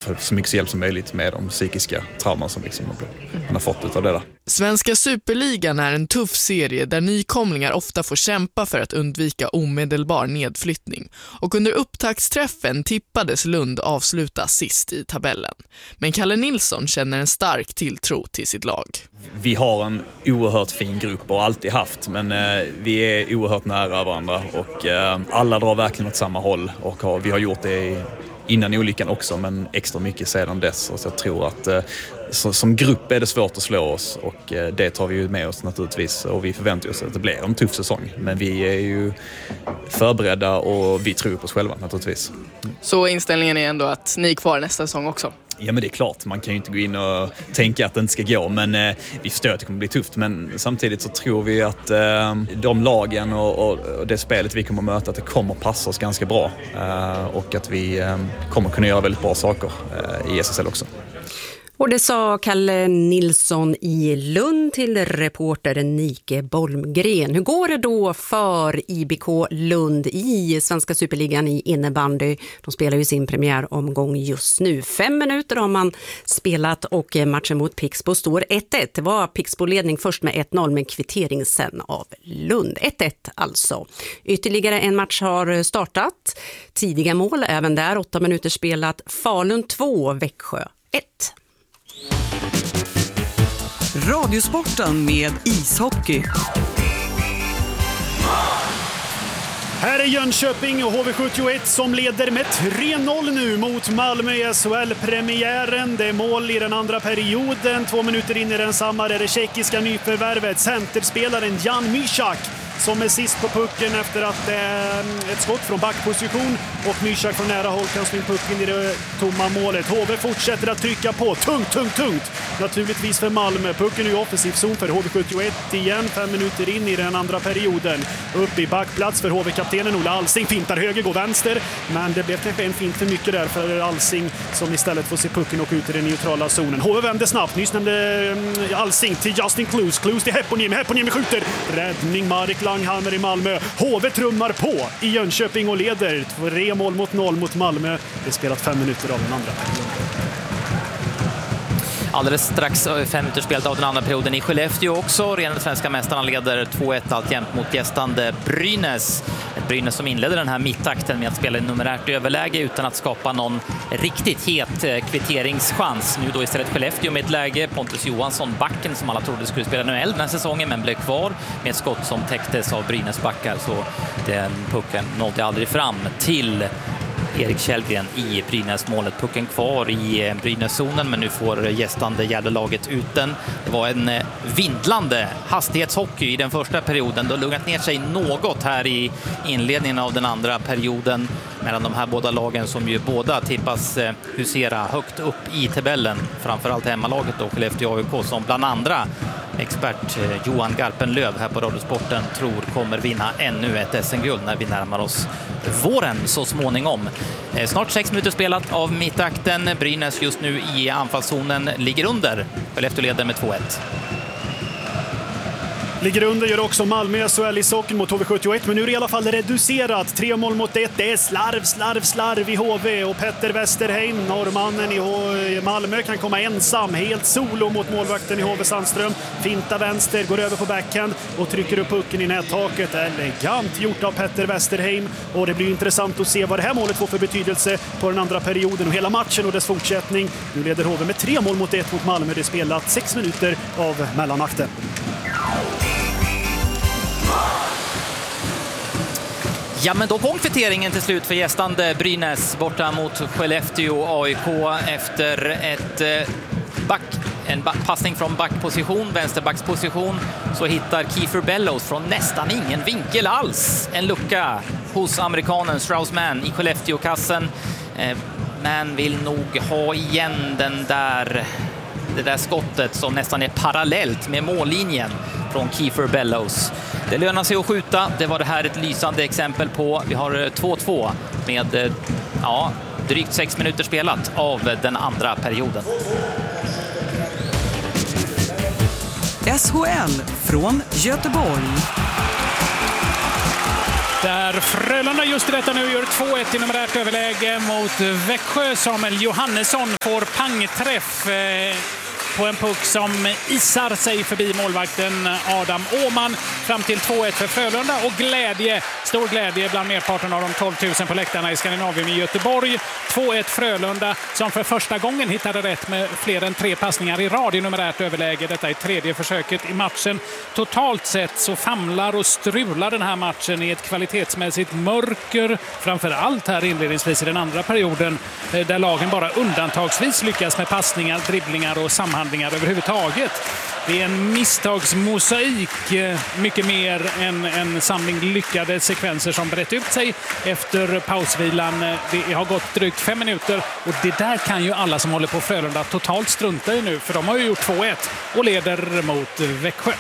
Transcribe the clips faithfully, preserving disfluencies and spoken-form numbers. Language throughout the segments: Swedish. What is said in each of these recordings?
få så mycket hjälp som möjligt med de psykiska trauman som liksom man har fått av det där. Svenska Superligan är en tuff serie där nykomlingar ofta får kämpa för att undvika omedelbar nedflyttning. Och under upptaktsträffen tippades Lund avsluta sist i tabellen. Men Kalle Nilsson känner en stark tilltro till sitt lag. Vi har en oerhört fin grupp och alltid haft, men eh, vi är oerhört nära varandra och eh, alla drar verkligen åt samma håll och har, vi har gjort det i, innan olyckan också, men extra mycket sedan dess. Och så jag tror att eh, så, som grupp är det svårt att slå oss och eh, det tar vi ju med oss naturligtvis och vi förväntar oss att det blir en tuff säsong. Men vi är ju förberedda och vi tror på oss själva naturligtvis. Så inställningen är ändå att ni är kvar nästa säsong också? Ja, men det är klart. Man kan ju inte gå in och tänka att det inte ska gå, men eh, vi förstår att det kommer bli tufft. Men samtidigt så tror vi att eh, de lagen och, och, och det spelet vi kommer att möta, att det kommer passa oss ganska bra. Eh, och att vi eh, kommer kunna göra väldigt bra saker eh, i S S L också. Och det sa Kalle Nilsson i Lund till reporter Nike Bolmgren. Hur går det då för I B K Lund i Svenska Superligan i innebandy? De spelar ju sin premiäromgång just nu. Fem minuter har man spelat och matchen mot Pixbo står ett ett. Det var Pixbo-ledning först med ett noll, men kvittering sen av Lund. ett ett alltså. Ytterligare en match har startat. Tidiga mål även där. Åtta minuter spelat. Falun två, Växjö ett. Radiosporten med ishockey. Här är Jönköping och H V sjuttioett som leder med tre noll nu mot Malmö i S H L-premiären. Det är mål i den andra perioden. Två minuter in i den samma är det tjeckiska nyförvärvet, centerspelaren Jan Mysak, som är sist på pucken efter att det är ett skott från backposition och Mysak från nära håll kan slå in pucken i det tomma målet. H V fortsätter att trycka på tungt, tungt, tungt. Naturligtvis för Malmö. Pucken är i offensiv zon för H V sjuttioett igen. Fem minuter in i den andra perioden. Upp i backplats för H V-kaptenen Ola Alsing. Fintar höger, går vänster. Men det blev kanske en fint för mycket där för Alsing som istället får se pucken och ut i den neutrala zonen. H V vänder snabbt. Nyss nämnde Alsing till Justin Klus. Klus till Heponiemi. Heponiemi skjuter. Räddning Marek Langhammer i Malmö. H V trummar på i Jönköping och leder. Tre mål mot noll mot Malmö. Det är spelat fem minuter av den andra perioden. Alldeles strax fem minuter spelat av den andra perioden i Skellefteå också. Redan svenska mästarna leder två ett alltjämt mot gästande Brynäs. Ett Brynäs som inledde den här mittakten med att spela i numerärt överläge utan att skapa någon riktigt het kvitteringschans. Nu då istället Skellefteå med ett läge. Pontus Johansson, backen som alla trodde skulle spela N H L den här säsongen, men blev kvar med ett skott som täcktes av Brynäs backar, så den pucken nådde aldrig fram till Erik Källgren i Brynäs-målet. Pucken kvar i Brynäs-zonen, men nu får gästande Gärdelaget ut den. Det var en vindlande hastighetshockey i den första perioden. Det har lugnat ner sig något här i inledningen av den andra perioden mellan de här båda lagen som ju båda tippas husera högt upp i tabellen. Framförallt hemmalaget och Skellefteå A I K som bland andra expert Johan Garpenlöv här på Radiosporten tror kommer vinna ännu ett S M-guld när vi närmar oss våren så småningom. Snart sex minuter spelat av mittakten. Brynäs just nu i anfallszonen ligger under. Skellefteå leder med två ett. Ligger under gör också Malmö S H L i socken mot H V sjuttioett, men nu är det i alla fall reducerat. Tre mål mot ett. Det är slarv, slarv, slarv i H V och Petter Westerheim, norrmannen i Malmö, kan komma ensam, helt solo mot målvakten i H V Sandström. Finta vänster, går över på backhand och trycker upp pucken i nättaket. Elegant gjort av Petter Westerheim, och det blir intressant att se vad det här målet får för betydelse på den andra perioden och hela matchen och dess fortsättning. Nu leder H V med tre mål mot ett mot Malmö. Det är spelat sex minuter av mellanakten. Ja, men då kom kvitteringen till slut för gästande Brynäs borta mot Skellefteå A I K efter ett back, en back, passning från backposition, vänsterbacksposition, så hittar Kiefer Bellows från nästan ingen vinkel alls en lucka hos amerikanen Straussman i Skellefteå-kassen, men vill nog ha igen den där det där skottet som nästan är parallellt med mållinjen från Kiefer Bellows. Det lönar sig att skjuta. Det var det här ett lysande exempel på. Vi har två två med ja, drygt sex minuter spelat av den andra perioden. S H L från Göteborg. Det Där Frölunda just i detta nu gör två ett i numerärt överläge mot Växjö. Samuel Johannesson får pangträff på en puck som isar sig förbi målvakten Adam Åman fram till två ett för Frölunda, och glädje, stor glädje bland merparten av de tolv tusen på läktarna i Skandinavien i Göteborg. två ett Frölunda som för första gången hittade rätt med fler än tre passningar i rad i numerärt överläge. Detta är tredje försöket i matchen. Totalt sett så famlar och strular den här matchen i ett kvalitetsmässigt mörker, framför allt här inledningsvis i den andra perioden, där lagen bara undantagsvis lyckas med passningar, dribblingar och samhandlingar överhuvudtaget. Det är en misstagsmosaik, mycket mer än en samling lyckade sekvenser som brett ut sig efter pausvilan. Det har gått drygt fem minuter, och det där kan ju alla som håller på Frölunda totalt strunta i nu, för de har ju gjort två ett och leder mot Växjö.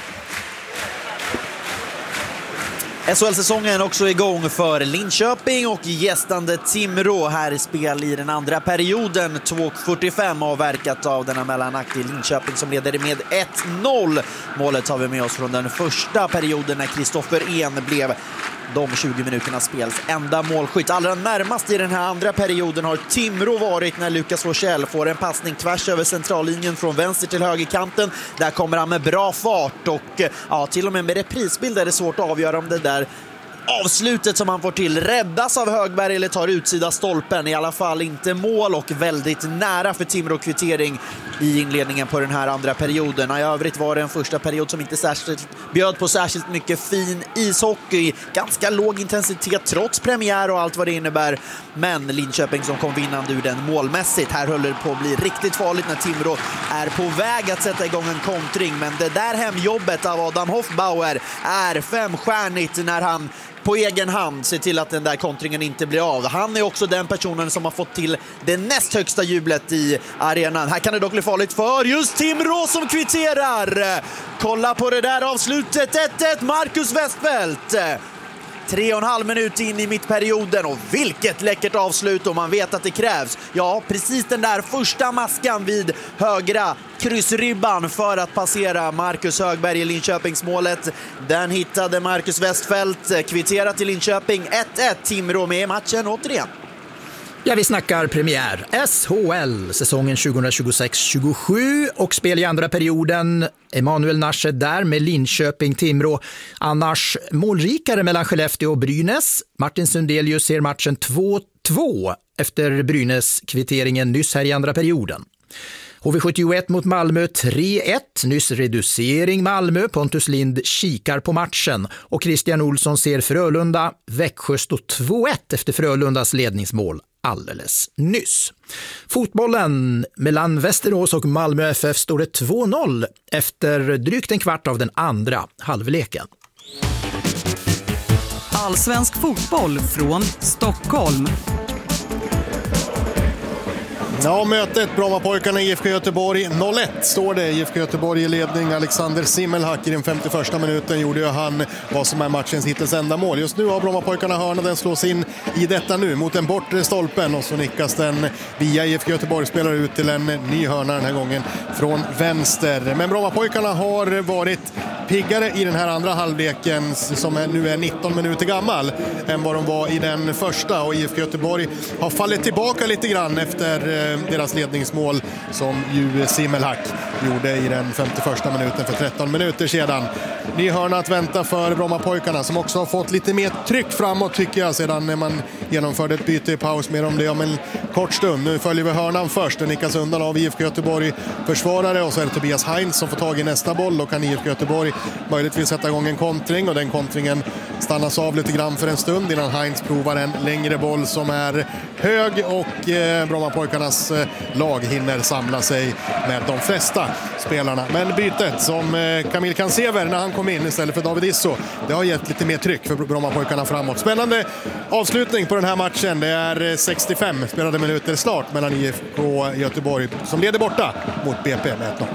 S H L-säsongen också igång för Linköping och gästande Timrå här i spel i den andra perioden. två fyrtiofem avverkat av denna mellanakt i Linköping som leder med ett noll. Målet har vi med oss från den första perioden när Kristoffer En blev de tjugo minuternas spels enda målskytt. Allra närmast i den här andra perioden har Timrå varit när Lukas Rochelle får en passning tvärs över centrallinjen från vänster till högerkanten. Där kommer han med bra fart, och ja, till och med med reprisbild är det svårt att avgöra om det där avslutet som han får till räddas av Högberg eller tar utsida stolpen. I alla fall inte mål, och väldigt nära för Timrå kvittering i inledningen på den här andra perioden. I övrigt var det en första period som inte särskilt bjöd på särskilt mycket fin ishockey. Ganska låg intensitet trots premiär och allt vad det innebär. Men Linköping som kom vinnande ur den målmässigt. Här höll det på att bli riktigt farligt när Timrå är på väg att sätta igång en kontring. Men det där hemjobbet av Adam Hoffbauer är femstjärnigt när han på egen hand se till att den där kontringen inte blir av. Han är också den personen som har fått till det näst högsta jublet i arenan. Här kan det dock bli farligt för just Timrå som kvitterar. Kolla på det där avslutet. ett ett Marcus Westfeldt. Tre och en halv minut in i mittperioden, och vilket läckert avslut, och man vet att det krävs. Ja, precis den där första maskan vid högra kryssribban för att passera Marcus Högberg i Linköpingsmålet. Den hittade Marcus Westfeldt, kvitterat till Linköping. ett ett Timrå med i matchen återigen. Ja, vi snackar premiär. S H L, säsongen tjugohundratjugosex tjugosju, och spel i andra perioden. Emanuel Nasche där med Linköping-Timrå. Annars målrikare mellan Skellefteå och Brynäs. Martin Sundelius ser matchen två två efter Brynäs-kvitteringen nyss här i andra perioden. H V sjuttioett mot Malmö tre ett, nyss reducering Malmö. Pontus Lind kikar på matchen, och Christian Olsson ser Frölunda. Växjö står två ett efter Frölundas ledningsmål alldeles nyss. Fotbollen mellan Västerås och Malmö F F står det två noll efter drygt en kvart av den andra halvleken. Allsvensk fotboll från Stockholm. Ja, mötet Brommapojkarna I F K Göteborg noll ett står det. I F K Göteborg i ledning. Alexander Simmelhack i den femtioförsta minuten gjorde ju han vad som är matchens hittills enda mål. Just nu har Brommapojkarna hörna, den slås in i detta nu mot den bortre stolpen, och så nickas den via I F K Göteborg, spelar ut till en ny hörna den här gången från vänster. Men Brommapojkarna har varit piggare i den här andra halvleken som är, nu är nitton minuter gammal, än vad de var i den första, och I F K Göteborg har fallit tillbaka lite grann efter deras ledningsmål som ju Simmelhack gjorde i den femtioförsta minuten för tretton minuter sedan. Ny hörna att vänta för Brommapojkarna som också har fått lite mer tryck framåt tycker jag sedan när man genomförde ett byte i paus. Mer om det om en kort stund. Nu följer vi hörnan först. Den nickas undan av I F K Göteborg försvarare, och så är det Tobias Heinz som får tag i nästa boll, och kan I F K Göteborg möjligtvis sätta igång en kontring, och den kontringen stannas av lite grann för en stund innan Heinz provar en längre boll som är hög, och eh, Brommapojkarnas eh, lag hinner samla sig med de flesta spelarna. Men bytet som eh, Kamil Kansever när han kom in istället för David Isso, det har gett lite mer tryck för Brommapojkarna framåt. Spännande avslutning på den här matchen. Det är sextiofem spelade minuter start mellan I F K Göteborg som leder borta mot B P med ett noll.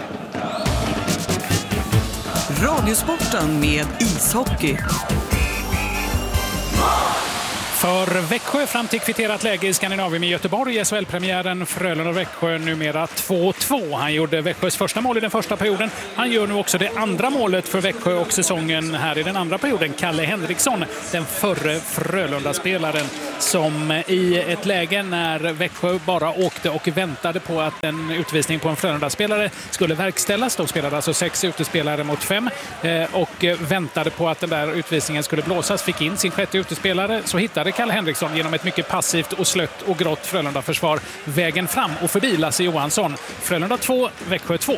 Radiosporten med ishockey. för Växjö fram till kvitterat läge i Skandinavien i Göteborg. S H L-premiären Frölunda-Växjö numera två två. Han gjorde Växjös första mål i den första perioden. Han gör nu också det andra målet för Växjö och säsongen här i den andra perioden. Kalle Henriksson, den förre Frölunda-spelaren, som i ett läge när Växjö bara åkte och väntade på att en utvisning på en Frölunda-spelare skulle verkställas. De spelade alltså sex utespelare mot fem och väntade på att den där utvisningen skulle blåsas. Fick in sin sjätte utespelare, så hittade Kalle Henriksson genom ett mycket passivt och slött och grått Frölunda-försvar vägen fram och förbi Lasse Johansson. Frölunda två, Växjö två.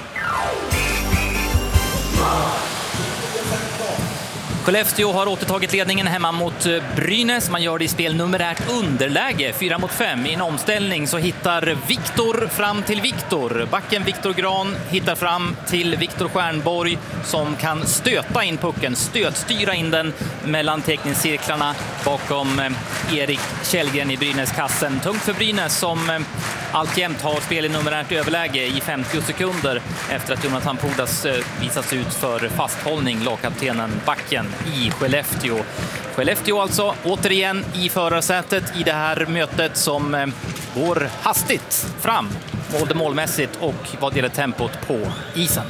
Skellefteå har återtagit ledningen hemma mot Brynäs. Man gör det i spel numerärt underläge, fyra mot fem. I en omställning så hittar Viktor fram till Viktor. Backen Viktor Gran hittar fram till Viktor Stjernborg som kan stöta in pucken, stötstyra in den mellan teckningscirklarna bakom Erik Källgren i Brynäs-kassen. Tungt för Brynäs som alltjämt har spel i numerärt överläge i femtio sekunder efter att Jonathan Pudas visats ut för fasthållning, lagkaptenen Backen i Skellefteå. Skellefteå alltså återigen i förarsätet i det här mötet som går hastigt fram, både målmässigt och vad gäller tempot på isen.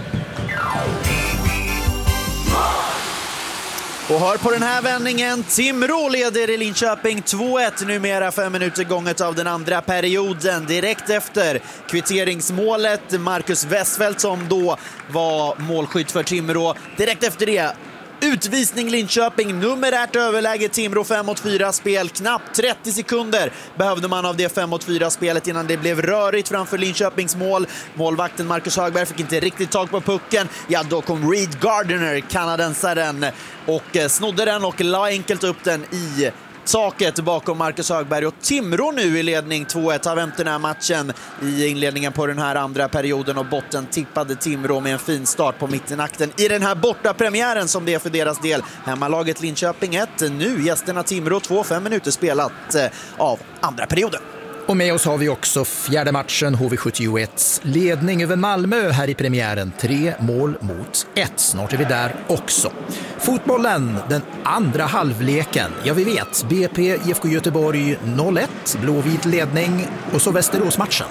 Och hör på den här vändningen, Timrå leder i Linköping två ett, numera fem minuter gånget av den andra perioden. Direkt efter kvitteringsmålet, Marcus Westfeldt som då var målskytt för Timrå. Direkt efter det, utvisning Linköping, numerärt överläge Timrå fem mot fyra spel. Knappt trettio sekunder behövde man av det fem mot fyra spelet innan det blev rörigt framför Linköpings mål. Målvakten Marcus Högberg fick inte riktigt tag på pucken. Ja, då kom Reed Gardner, kanadensaren, och snodde den och la enkelt upp den i taket bakom Marcus Högberg. Och Timrå nu i ledning två ett har vänt den här matchen i inledningen på den här andra perioden, och botten tippade Timrå med en fin start på mittenakten i den här borta premiären som det är för deras del. Hemmalaget Linköping ett, nu gästerna Timrå två, fem minuter spelat av andra perioden. Och med oss har vi också fjärde matchen, H V sjuttioett ledning över Malmö här i premiären. Tre mål mot ett. Snart är vi där också. Fotbollen, den andra halvleken. Ja, vi vet, B P I F K Göteborg noll ett, blåvit ledning, och så Västerås-matchen.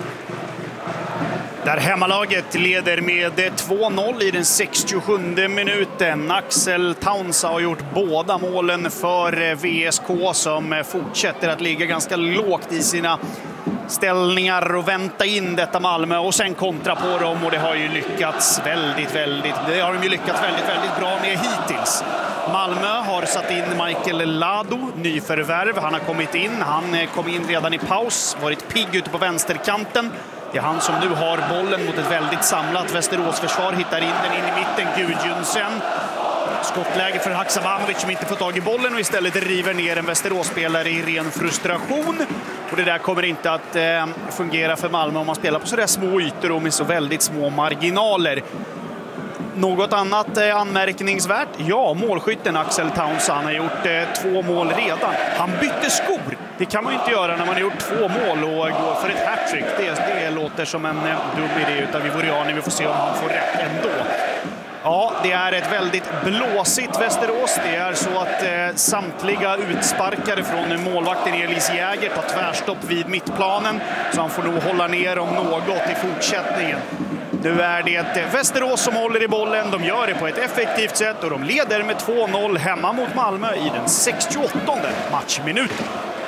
Där hemmalaget leder med två noll i den sextiosjunde minuten. Axel Towns har gjort båda målen för V S K som fortsätter att ligga ganska lågt i sina ställningar och vänta in detta Malmö och sen kontra på dem, och det har ju lyckats väldigt, väldigt, det har de ju lyckats väldigt, väldigt bra med hittills. Malmö har satt in Michael Lado, nyförvärv. Han har kommit in, han kom in redan i paus, varit pigg ute på vänsterkanten. Det är han som nu har bollen mot ett väldigt samlat Västeråsförsvar, hittar in den in i mitten, Gudjunsen. Skottläge för Haksabanovic som inte får tag i bollen och istället river ner en Västeråsspelare i ren frustration. Och det där kommer inte att eh, fungera för Malmö om man spelar på så där små ytor och med så väldigt små marginaler. Något annat eh, anmärkningsvärt? Ja, målskytten Axel Towns, han har gjort eh, två mål redan. Han bytte skor. Det kan man ju inte göra när man har gjort två mål och går för ett hattrick. Det, det låter som en eh, dum idé utav Ivoriani. Vi får se om han får rätt ändå. Ja, det är ett väldigt blåsigt Västerås. Det är så att eh, samtliga utsparkare från målvakten Elis Jäger tar tvärstopp vid mittplanen. Så han får nog hålla ner om något i fortsättningen. Nu är det Västerås som håller i bollen. De gör det på ett effektivt sätt och de leder med två noll hemma mot Malmö i den sextioåttonde matchminuten.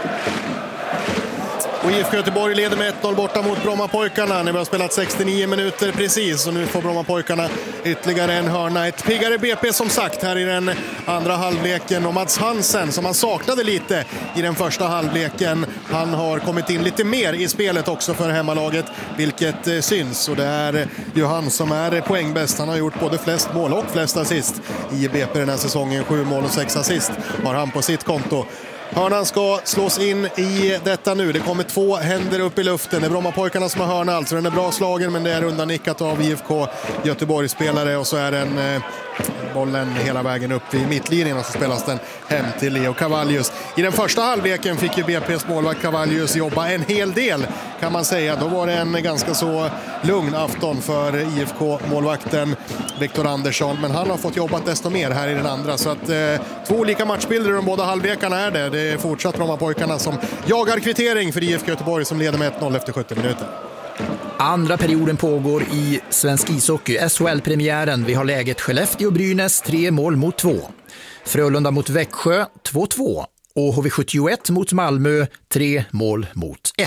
Och I F K Göteborg leder med ett noll borta mot Brommapojkarna. När vi har spelat sextionio minuter precis, och nu får Brommapojkarna ytterligare en hörna. Ett piggare B P som sagt här i den andra halvleken, och Mats Hansen som man saknade lite i den första halvleken. Han har kommit in lite mer i spelet också för hemmalaget, vilket eh, syns, och det är ju han som är poängbäst. Han har gjort både flest mål och flest assist i B P den här säsongen. Sju mål och sex assist har han på sitt konto. Hörnan ska slås in i detta nu. Det kommer två händer upp i luften. Det är Brommapojkarna som har hörna, alltså den är bra slagen, men det är undannickat av I F K Göteborg-spelare, och så är den eh, bollen hela vägen upp vid mittlinjen och så spelas den hem till Leo Cavallius. I den första halvleken fick ju B P:s målvakt Cavallius jobba en hel del kan man säga. Då var det en ganska så lugn afton för I F K-målvakten Viktor Andersson, men han har fått jobbat desto mer här i den andra. Så att eh, två olika matchbilder i de båda halvlekarna är det. Det är fortsatt Brommapojkarna som jagar kvittering för I F K Göteborg som leder med ett noll efter sjuttio minuter. Andra perioden pågår i svensk ishockey, S H L-premiären. Vi har läget Skellefteå-Brynäs tre mål mot två. Frölunda mot Växjö två två. Och H V sjuttioett mot Malmö tre mål mot ett.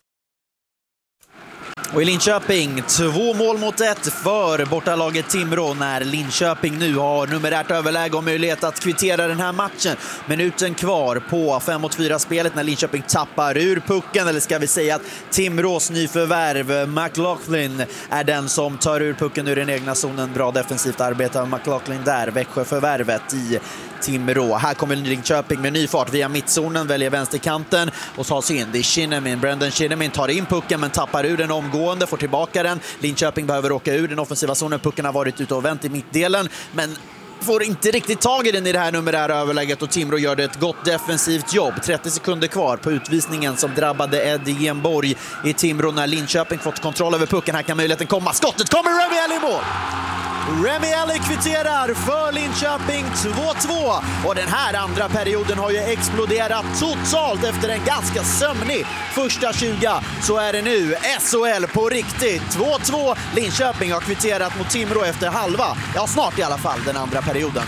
Och i Linköping, två mål mot ett för bortalaget Timrå när Linköping nu har numerärt överläge och möjlighet att kvittera den här matchen. Minuten kvar på fem mot fyra spelet när Linköping tappar ur pucken, eller ska vi säga att Timrås nyförvärv McLaughlin är den som tar ur pucken ur den egna zonen. Bra defensivt arbete av McLaughlin där, Växjö-förvärvet i Timrå. Här kommer Linköping med ny fart via mittzonen, väljer vänsterkanten och tar sig in. Det är Shinnimin, Brendan Shinnimin tar in pucken men tappar ur den omgående, får tillbaka den. Linköping behöver åka ur den offensiva zonen. Pucken har varit ute och vänt i mittdelen, men får inte riktigt tag i den i det här numerära överläget och Timrå gör det ett gott defensivt jobb. trettio sekunder kvar på utvisningen som drabbade Eddie Genborg i Timrå när Linköping fått kontroll över pucken. Här kan möjligheten komma. Skottet kommer, Remi Ali i mål! Remi Ali kvitterar för Linköping två två och den här andra perioden har ju exploderat totalt efter en ganska sömnig första tjugo. Så är det nu S H L på riktigt. två två, Linköping har kvitterat mot Timrå efter halva, ja snart i alla fall, den andra perioden.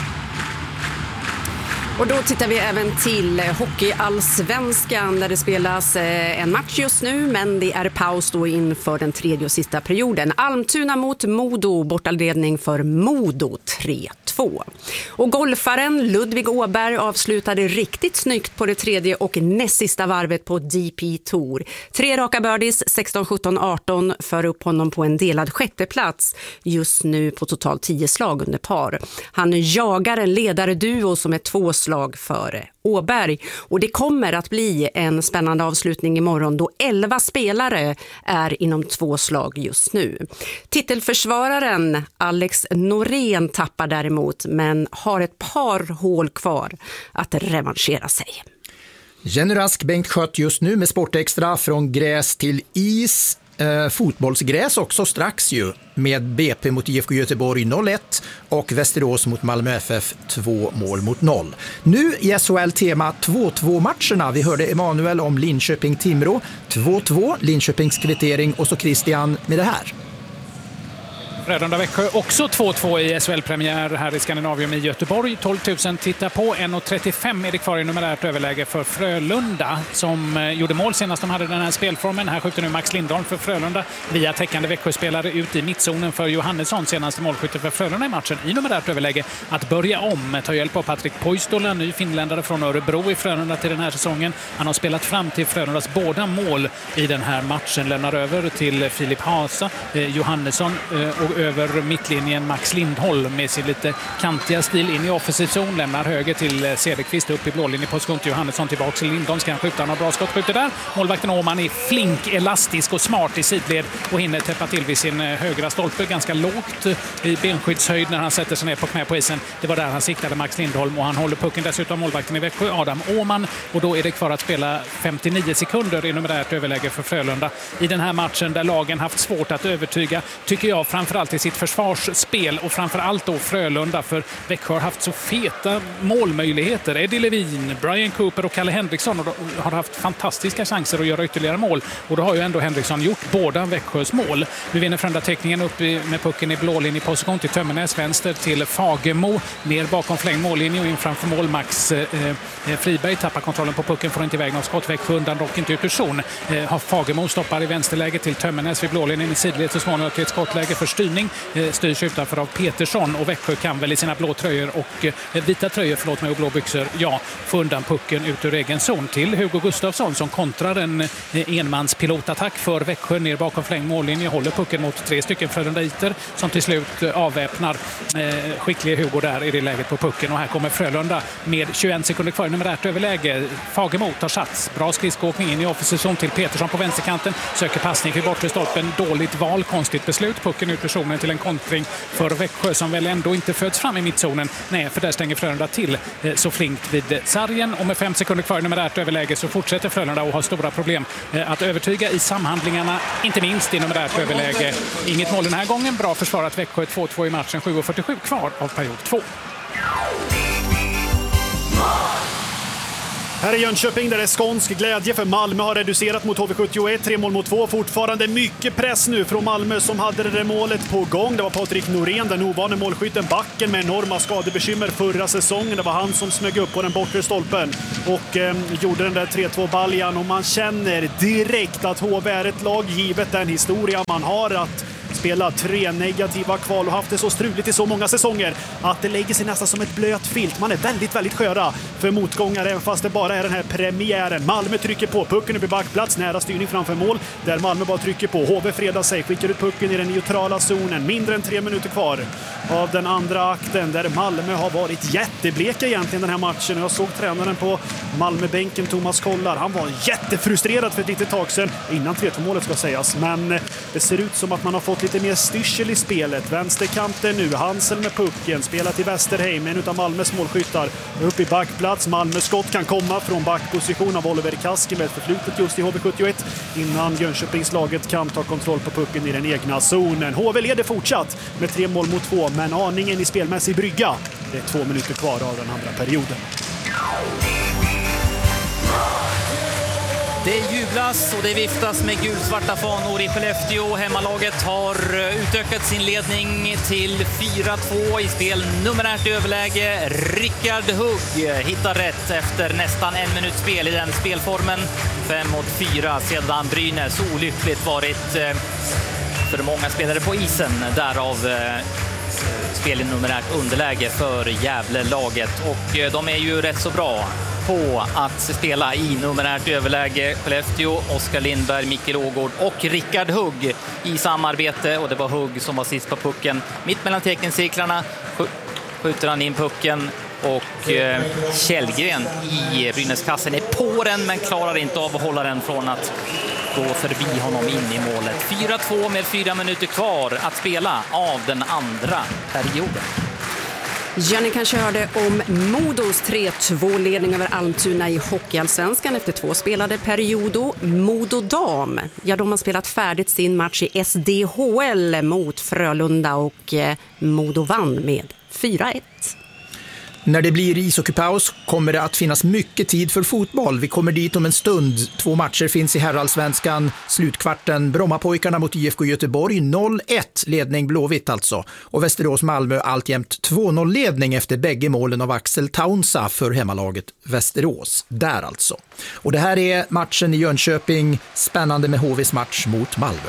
Och då tittar vi även till Hockeyallsvenskan där det spelas en match just nu, men det är paus då inför den tredje och sista perioden. Almtuna mot Modo, bortaledning för Modo tre två. Och golfaren Ludvig Åberg avslutade riktigt snyggt på det tredje och näst sista varvet på D P Tour. Tre raka birdies, sexton sjutton arton, för upp honom på en delad sjätteplats just nu på totalt tio slag under par. Han jagar en ledarduo som är två slag före Åberg. Och det kommer att bli en spännande avslutning imorgon då elva spelare är inom två slag just nu. Titelförsvararen Alex Norén tappar däremot, men har ett par hål kvar att revanschera sig. Jenny Rask Bengt Skött just nu med Sportextra från gräs till is. Eh, fotbollsgräs också strax ju med B P mot I F K Göteborg noll ett och Västerås mot Malmö F F två mål mot noll. Nu i S H L-tema två två matcherna. Vi hörde Emanuel om Linköping-Timrå två två, Linköpings kvittering och så Christian med det här. Frölunda Växjö också två två i S H L-premiär här i Skandinavium i Göteborg. tolv tusen tittar på, en trettiofem är det kvar i numerärt överläge för Frölunda som eh, gjorde mål senast de hade den här spelformen. Här skjuter nu Max Lindholm för Frölunda via täckande Växjö-spelare ut i mittzonen för Johannesson, senaste målskytte för Frölunda i matchen i numerärt överläge. Att börja om, ta hjälp av Patrik Poistola, ny finländare från Örebro i Frölunda till den här säsongen. Han har spelat fram till Frölundas båda mål i den här matchen, lämnar över till Filip Hasa, eh, Johannesson eh, och över mittlinjen Max Lindholm med sin lite kantiga stil in i offensiv zon, lämnar höger till Cederqvist upp i blålinjeposition till Johannesson, tillbaka till Lindholm, ska han skjuta, han har bra skott, skjuter där. Målvakten Åman är flink, elastisk och smart i sidled och hinner täppa till vid sin högra stolpe, ganska lågt i benskyddshöjd när han sätter sig ner på knä på isen. Det var där han siktade Max Lindholm och han håller pucken dessutom, målvakten i Växjö Adam Åman, och då är det kvar att spela femtionio sekunder i numerärt överläge för Frölunda i den här matchen där lagen haft svårt att övertyga, tycker jag, framförallt i sitt försvarsspel och framförallt då Frölunda, för Växjö har haft så feta målmöjligheter. Eddie Levin, Brian Cooper och Kalle Henriksson har haft fantastiska chanser att göra ytterligare mål, och då har ju ändå Henriksson gjort båda Växjös mål. Nu vinner Frölunda täckningen upp med pucken i blålinjeposition till Tömmernes, vänster till Fagemo, ner bakom fläng mållinje och in framför mål Max eh, Friberg tappar kontrollen på pucken, får inte iväg någon skott. Växjö undan dock inte ut ur zon. Eh, har Fagemo stoppar i vänsterläge till Tömmernes vid blålinjen i sidled, så småningom till ett skottläge för styrning. Styrs utanför av Petersson, och Växjö kan väl i sina blå tröjor och eh, vita tröjor, förlåt mig, och blå byxor, ja, få undan pucken ut ur egen zon till Hugo Gustafsson som kontrar en eh, enmanspilotattack för Växjö ner bakom fläng mållinje, håller pucken mot tre stycken frölundaiter som till slut eh, avväpnar eh, skickliga Hugo där i det läget på pucken, och här kommer Frölunda med tjugoen sekunder kvar i numerärt överläge. Fagemo tar sats, bra skridskåkning in i offensiv zon till Petersson på vänsterkanten, söker passning för bortre stolpen, dåligt val, konstigt beslut, pucken ut ur zon situationen till en kontring för Växjö som väl ändå inte föds fram i mittzonen. Nej, för där stänger Frölunda till så flinkt vid sargen, och med fem sekunder kvar i numerärt överläge så fortsätter Frölunda att ha stora problem att övertyga i samhandlingarna, inte minst i numerärt överläge. Inget mål den här gången, bra försvarat Växjö, två två i matchen, sju fyrtiosju kvar av period två. Här är Jönköping där det är skånsk glädje för Malmö har reducerat mot H V sjuttioett, tre mål mot två. Fortfarande mycket press nu från Malmö som hade det där målet på gång. Det var Patrik Norén, den ovane målskytten, backen med enorma skadebekymmer förra säsongen. Det var han som smög upp på den bortre stolpen och eh, gjorde den där tre två baljan, och man känner direkt att H V är ett lag givet den historia man har att spela tre negativa kval och haft det så struligt i så många säsonger att det lägger sig nästan som ett blöt filt. Man är väldigt, väldigt sköra för motgångar även fast det bara är den här premiären. Malmö trycker på, pucken upp i backplats, nära styrning framför mål där Malmö bara trycker på. H V fredar sig, skickar ut pucken i den neutrala zonen. Mindre än tre minuter kvar av den andra akten där Malmö har varit jättebleka egentligen den här matchen. Jag såg tränaren på Malmöbänken, Thomas Kollar. Han var jättefrustrerad för ett litet tag sedan, innan tre två målet ska sägas. Men det ser ut som att man har fått lite mer styrsel i spelet. Vänsterkanten nu, Hansel med pucken, spelar till Westerheim, en utav Malmös målskyttar. Upp i backplats, Malmö skott kan komma från backposition av Oliver Kaski med förflutet just i H V sjuttioett innan Jönköpingslaget kan ta kontroll på pucken i den egna zonen. H V leder fortsatt med tre mål mot två, men aningen i spelmässig brygga. Det är två minuter kvar av den andra perioden. Det jublas och det viftas med gulsvarta fanor i Skellefteå. Hemmalaget har utökat sin ledning till fyra två i spel. Numerärt överläge. Rickard Hugg hittar rätt efter nästan en minut spel i den spelformen. fem mot fyra sedan Brynäs olyckligt varit för många spelare på isen. Därav spel i numerärt underläge för Gävle-laget. Och de är ju rätt så bra på att spela i numerärt överläge. Skellefteå, Oskar Lindberg, Mikael Ågård och Rickard Hugg i samarbete. Och det var Hugg som var sist på pucken. Mitt mellan teckenscirklarna skjuter han in pucken. Och eh, Källgren i Brynäskassen är på den men klarar inte av att hålla den från att gå förbi honom in i målet. fyra två med fyra minuter kvar att spela av den andra perioden. Jenny kanske hörde om Modos tre två-ledning över Almtuna i Hockeyallsvenskan efter två spelade periodo. Modo Dam, ja, de har spelat färdigt sin match i S D H L mot Frölunda och eh, Modo vann med fyra ett. När det blir ishockeypaus kommer det att finnas mycket tid för fotboll. Vi kommer dit om en stund. Två matcher finns i herrallsvenskan. Slutkvarten Brommapojkarna mot I F K Göteborg noll ett, ledning Blåvitt alltså. Och Västerås-Malmö alltjämt två noll ledning efter bägge målen av Axel Taunsa för hemmalaget Västerås. Där alltså. Och det här är matchen i Jönköping. Spännande med H V:s match mot Malmö.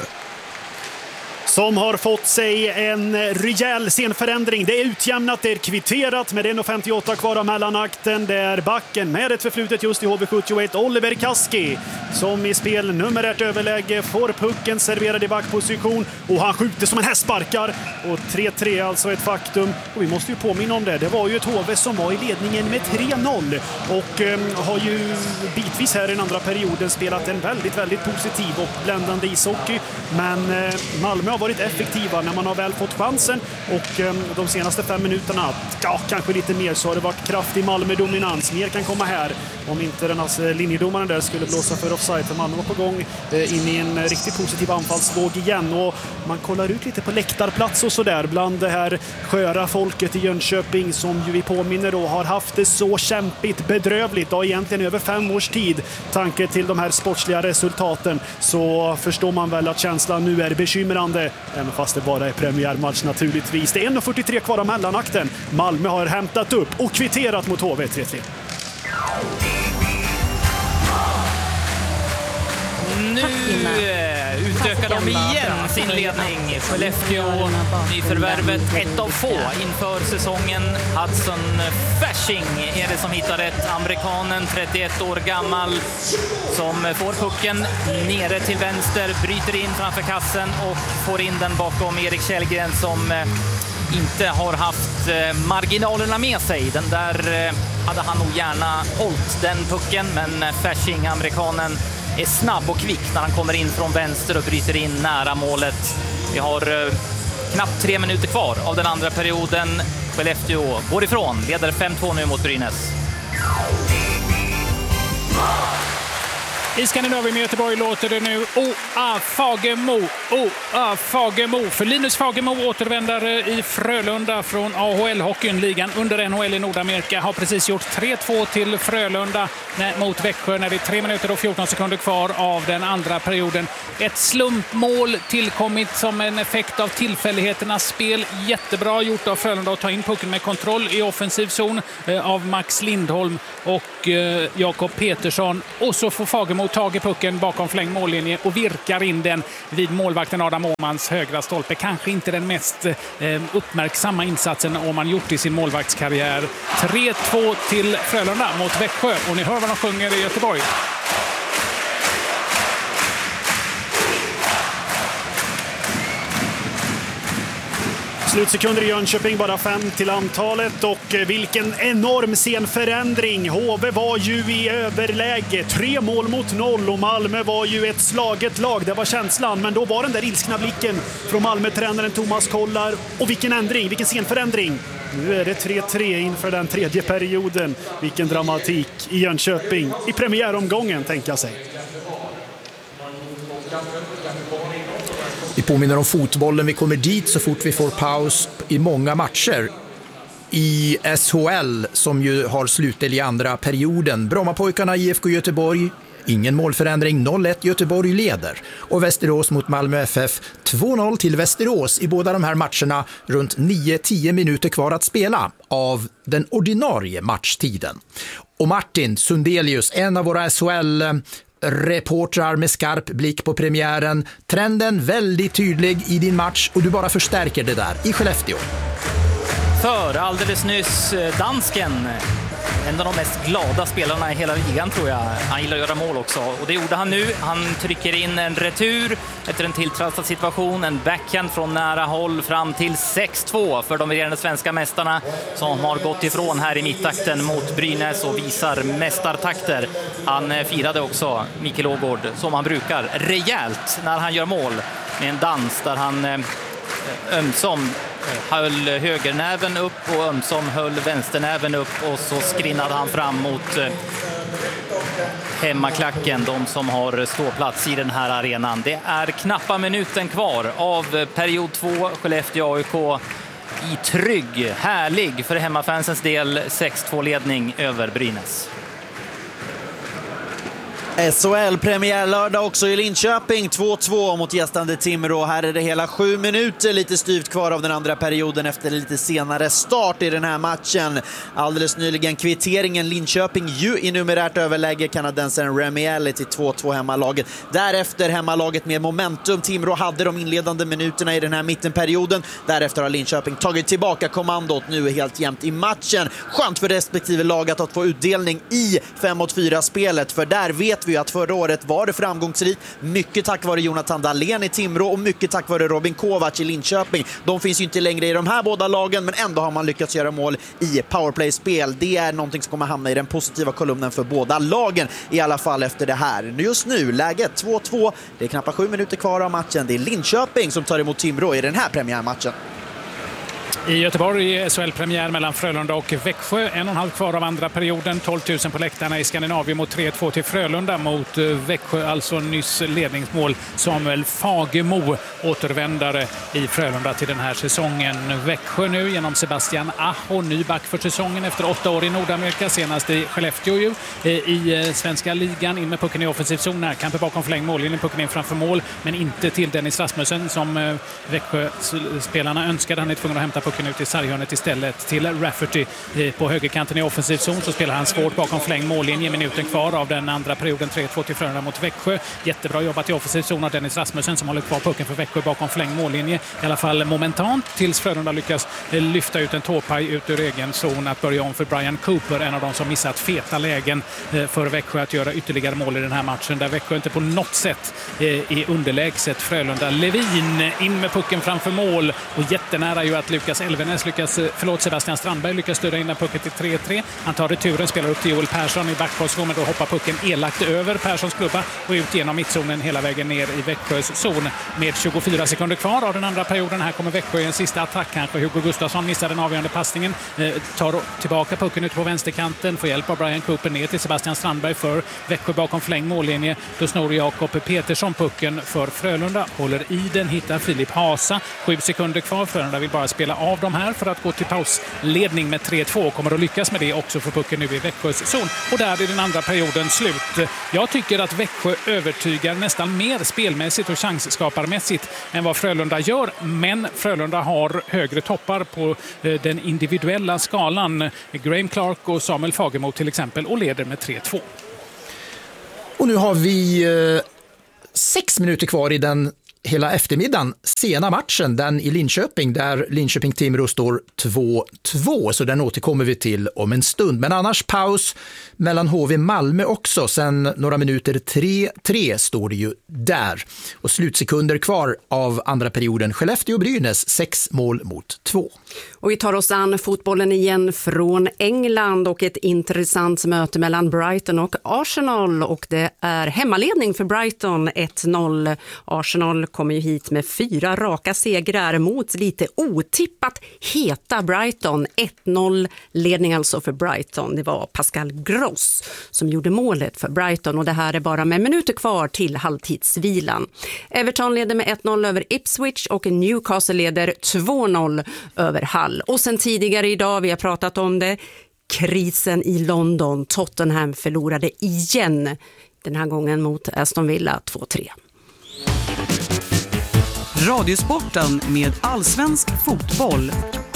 Som har fått sig en rejäl scenförändring. Det är utjämnat, det är kvitterat med en femtioåtta kvar av mellanakten. Det är backen med ett förflutet just i H V sjuttioett, Oliver Kaski, som i spel numerärt överläge får pucken serverad i backposition och han skjuter som en hästsparkar. Och tre tre alltså ett faktum. Och vi måste ju påminna om det. Det var ju ett H V som var i ledningen med tre noll och eh, har ju bitvis här i den andra perioden spelat en väldigt, väldigt positiv och bländande ishockey. Men eh, Malmö har varit effektiva när man har väl fått chansen och eh, de senaste fem minuterna, ja, kanske lite mer, så har det varit kraftig Malmö-dominans. Mer kan komma här om inte den alltså, linjedomaren där skulle blåsa för offside, för Malmö var på gång eh, in i en riktigt positiv anfallsvåg igen. Och man kollar ut lite på läktarplats och sådär bland det här sköra folket i Jönköping som ju vi påminner då har haft det så kämpigt, bedrövligt och egentligen över fem års tid. Tanke till de här sportsliga resultaten, så förstår man väl att känslan nu är bekymrande. Även fast det bara är premiärmatch naturligtvis. Det är en fyrtiotre kvar av mellanakten. Malmö har hämtat upp och kvitterat mot H V tre tre. Nu utökar de igen sin ledning. Skellefteå, nyförvärvet ett av få inför säsongen. Hudson Fasching är det som hittar rätt. Amerikanen, trettioett år gammal, som får pucken nere till vänster, bryter in framför kassen och får in den bakom Erik Källgren som inte har haft marginalerna med sig. Den där hade han nog gärna hållit den pucken, men Fasching, amerikanen, är snabb och kvick när han kommer in från vänster och bryter in nära målet. Vi har knappt tre minuter kvar av den andra perioden. Skellefteå går ifrån, leder fem två nu mot Brynäs. I Skandinavien med Göteborg låter det nu O-A Fagemo, O-A Fagemo. För Linus Fagemo, återvändare i Frölunda från A H L-hockeyn, ligan under N H L i Nordamerika, har precis gjort tre två till Frölunda mot Växjö när det är tre minuter och fjorton sekunder kvar av den andra perioden. Ett slumpmål tillkommit som en effekt av tillfälligheternas spel. Jättebra gjort av Frölunda att ta in pucken med kontroll i offensiv zon av Max Lindholm och Jakob Petersson. Och så får Fagemo tag i pucken bakom fläng mållinje och virkar in den vid målvakten Adam Åhmans högra stolpe. Kanske inte den mest eh, uppmärksamma insatsen Åhman gjort i sin målvaktskarriär. tre två till Frölunda mot Växjö, och ni hör vad de sjunger i Göteborg. Slutsekunder i Jönköping, bara fem till antalet, och vilken enorm scenförändring. H V var ju i överläge, tre mål mot noll, och Malmö var ju ett slaget lag, det var känslan. Men då var den där ilskna blicken från Malmö-tränaren Thomas Kollar, och vilken ändring, vilken scenförändring. Nu är det tre tre inför den tredje perioden. Vilken dramatik i Jönköping i premiäromgången, tänker jag sig. Vi påminner om fotbollen, vi kommer dit så fort vi får paus i många matcher i S H L som ju har slutdel i andra perioden. Brommapojkarna I F K Göteborg, ingen målförändring, noll ett, Göteborg leder. Och Västerås mot Malmö F F, två noll till Västerås i båda de här matcherna, runt nio tio minuter kvar att spela av den ordinarie matchtiden. Och Martin Sundelius, en av våra S H L reportrar med skarp blick på premiären. Trenden väldigt tydlig i din match, och du bara förstärker det där i Skellefteå. För alldeles nyss dansken, en av de mest glada spelarna i hela ligan tror jag. Han gillar att göra mål också, och det gjorde han nu. Han trycker in en retur efter en tilltrasad situation, en backhand från nära håll fram till sex två för de regerande svenska mästarna, som har gått ifrån här i mittakten mot Brynäs och visar mästartakter. Han firade också, Mikael Ågård, som han brukar, rejält när han gör mål, med en dans där han ömsom höll högernäven upp och ömsom höll vänsternäven upp, och så skrinnade han fram mot hemmaklacken, de som har ståplats i den här arenan. Det är knappa minuten kvar av period två. Skellefteå A I K i trygg, härlig för hemmafansens del sex två ledning över Brynäs. S H L-premiär lördag också i Linköping, två två mot gästande Timrå. Här är det hela sju minuter, lite styvt kvar av den andra perioden efter en lite senare start i den här matchen. Alldeles nyligen kvitteringen, Linköping ju i numerärt överläge, kanadensaren Remi Elliott till två två hemmalaget. Därefter hemmalaget med momentum. Timrå hade de inledande minuterna i den här mittenperioden. Därefter har Linköping tagit tillbaka kommandot, nu är helt jämnt i matchen. Skönt för respektive lag att få utdelning i fem mot fyra spelet, för där vet vi att förra året var det framgångsrikt, mycket tack vare Jonathan Dahlén i Timrå och mycket tack vare Robin Kovac i Linköping. De finns ju inte längre i de här båda lagen, men ändå har man lyckats göra mål i powerplay-spel. Det är någonting som kommer hamna i den positiva kolumnen för båda lagen, i alla fall efter det här. Just nu, läget två två, det är knappt sju minuter kvar av matchen. Det är Linköping som tar emot Timrå i den här premiärmatchen. I Göteborg S H L-premiär mellan Frölunda och Växjö. En och en halv kvar av andra perioden. tolv tusen på läktarna i Skandinavien mot tre två till Frölunda mot Växjö. Alltså nyss ledningsmål. Samuel Fagemo, återvändare i Frölunda till den här säsongen. Växjö nu genom Sebastian Aho, ny back för säsongen efter åtta år i Nordamerika. Senast i Skellefteå ju, i svenska ligan. In med pucken i offensiv zon. Närkamper bakom flängmål. In pucken in framför mål, men inte till Dennis Rasmussen som Växjö-spelarna önskade. Han är tvungen att hämta pucken ut i sarghörnet istället till Rafferty på högerkanten i offensiv zon. Så spelar han svårt bakom fläng mållinje, minuten kvar av den andra perioden. Tre två till Frölunda mot Växjö. Jättebra jobbat i offensiv zon av Dennis Rasmussen som håller kvar pucken för Växjö bakom fläng mållinje. I alla fall momentant tills Frölunda lyckas lyfta ut en tåpaj ut ur egen zon att börja om för Brian Cooper, en av de som missat feta lägen för Växjö att göra ytterligare mål i den här matchen, där Växjö inte på något sätt är underlägset Frölunda. Levin in med pucken framför mål och jättenära ju att Lukas Mattias Elvenäs lyckas, förlåt Sebastian Strandberg lyckas styra in den pucken till tre tre. Han tar returen, spelar upp till Joel Persson i backposition, men då hoppar pucken elakt över Perssons klubba och ut genom mittzonen hela vägen ner i Växjös zon. Med tjugofyra sekunder kvar av den andra perioden. Här kommer Växjö i en sista attack kanske. Hugo Gustafsson missar den avgörande passningen. Eh, tar tillbaka pucken ut på vänsterkanten. Får hjälp av Brian Cooper ner till Sebastian Strandberg för Växjö bakom fläng mållinje. Då snor Jakob Petersson pucken för Frölunda. Håller i den, hittar Filip Hasa. Sju sekunder kvar. Frölunda vill bara spela av dem här för att gå till pausledning med tre två. Kommer att lyckas med det också för pucken nu i Växjös zon. Och där är den andra perioden slut. Jag tycker att Växjö övertygar nästan mer spelmässigt och chansskaparmässigt än vad Frölunda gör. Men Frölunda har högre toppar på den individuella skalan. Graham Clark och Samuel Fagemo till exempel, och leder med tre två. Och nu har vi eh, sex minuter kvar i den hela eftermiddagen, sena matchen, den i Linköping där Linköping-Timrå står två två, så den återkommer vi till om en stund. Men annars paus mellan H V Malmö också, sen några minuter tre tre står det ju där. Och slutsekunder kvar av andra perioden, Skellefteå-Brynäs sex mål mot två. Och vi tar oss an fotbollen igen från England och ett intressant möte mellan Brighton och Arsenal, och det är hemmaledning för Brighton ett noll. Arsenal kommer ju hit med fyra raka segrar mot lite otippat heta Brighton. ett noll ledning alltså för Brighton. Det var Pascal Gross som gjorde målet för Brighton, och det här är bara med minuter kvar till halvtidsvilan. Everton leder med ett noll över Ipswich och Newcastle leder två noll över Hull. Och sen tidigare idag, vi har pratat om det, krisen i London. Tottenham förlorade igen, den här gången mot Aston Villa två tre. Radiosporten med allsvensk fotboll.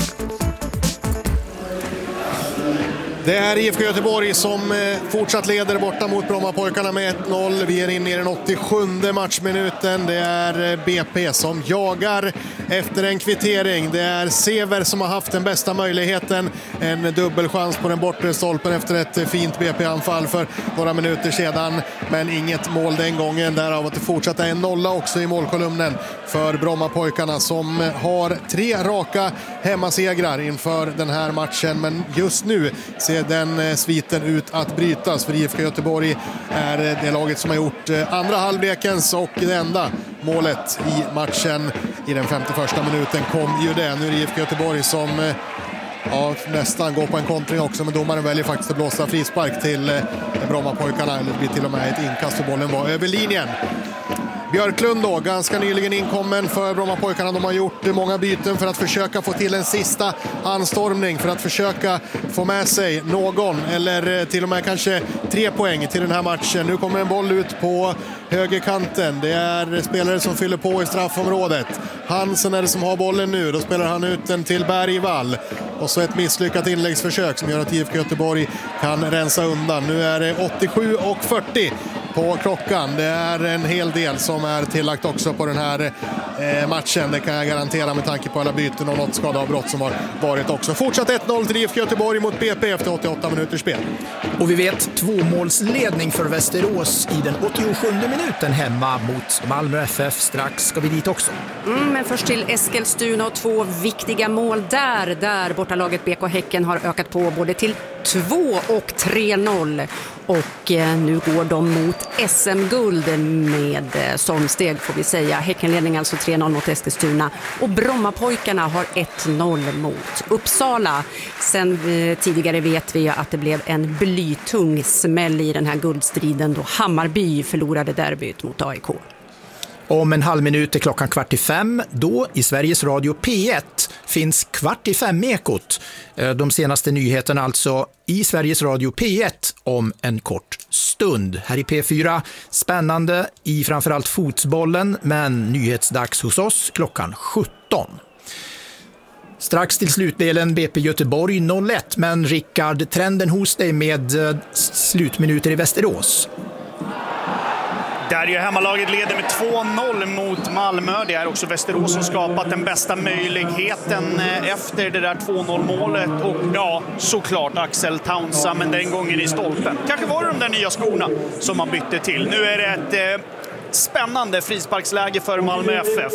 Det är I F K Göteborg som fortsatt leder borta mot Brommapojkarna med ett noll. Vi är inne i den åttiosjunde matchminuten. Det är B P som jagar efter en kvittering. Det är Sever som har haft den bästa möjligheten. En dubbelchans på den bortre stolpen efter ett fint B P-anfall för några minuter sedan. Men inget mål den gången. Därav att det fortsatte en nolla också i målkolumnen för Brommapojkarna som har tre raka hemmasegrar inför den här matchen. Men just nu ser den sviten ut att brytas, för I F K Göteborg är det laget som har gjort andra halvlekens och det enda målet i matchen. I den femtioförsta minuten kom ju det. Nu är det I F K Göteborg som ja, nästan går på en kontring också, men domaren väljer faktiskt att blåsa frispark till Brommapojkarna, eller det blir till och med ett inkast för bollen var över linjen. Björklund då, ganska nyligen inkommen för Brommapojkarna. De har gjort många byten för att försöka få till en sista anstormning, för att försöka få med sig någon eller till och med kanske tre poäng till den här matchen. Nu kommer en boll ut på högerkanten. Det är spelare som fyller på i straffområdet. Hansen är det som har bollen nu. Då spelar han ut den till Bergvall. Och så ett misslyckat inläggsförsök som gör att I F K Göteborg kan rensa undan. Nu är det åttiosju och fyrtio på klockan. Det är en hel del som är tillagt också på den här eh, matchen. Det kan jag garantera med tanke på alla byten och något skadeavbrott som har varit också. Fortsatt ett noll till I F K Göteborg mot B P efter åttioåtta minuters spel. Och vi vet tvåmålsledning för Västerås i den åttiosjunde minuten hemma mot Malmö F F. Strax ska vi dit också. Mm, men först till Eskilstuna och två viktiga mål där. Där bortalaget B K Häcken har ökat på både till två och tre noll. Och eh, nu går de mot S M-guld med eh, stormsteg får vi säga. Häckenledning alltså tre noll mot Eskilstuna. Och Brommapojkarna har ett noll mot Uppsala. Sen eh, tidigare vet vi att det blev en blytung smäll i den här guldstriden då Hammarby förlorade derbyt mot A I K. Om en halv minut är klockan kvart i fem. Då i Sveriges Radio P ett finns kvart i fem ekot. De senaste nyheterna alltså i Sveriges Radio P ett om en kort stund. Här i P fyra spännande i framförallt fotbollen, men nyhetsdags hos oss klockan sjutton. Strax till slutdelen B P Göteborg noll ett, men Rickard, trenden hos dig med slutminuter i Västerås. Där ju hemmalaget leder med två noll mot Malmö. Det är också Västerås som skapat den bästa möjligheten efter det där två noll-målet. Och ja, såklart Axel Taunsa, men den gången i stolpen. Kanske var det de där nya skorna som man bytte till. Nu är det ett eh, spännande frisparksläge för Malmö F F.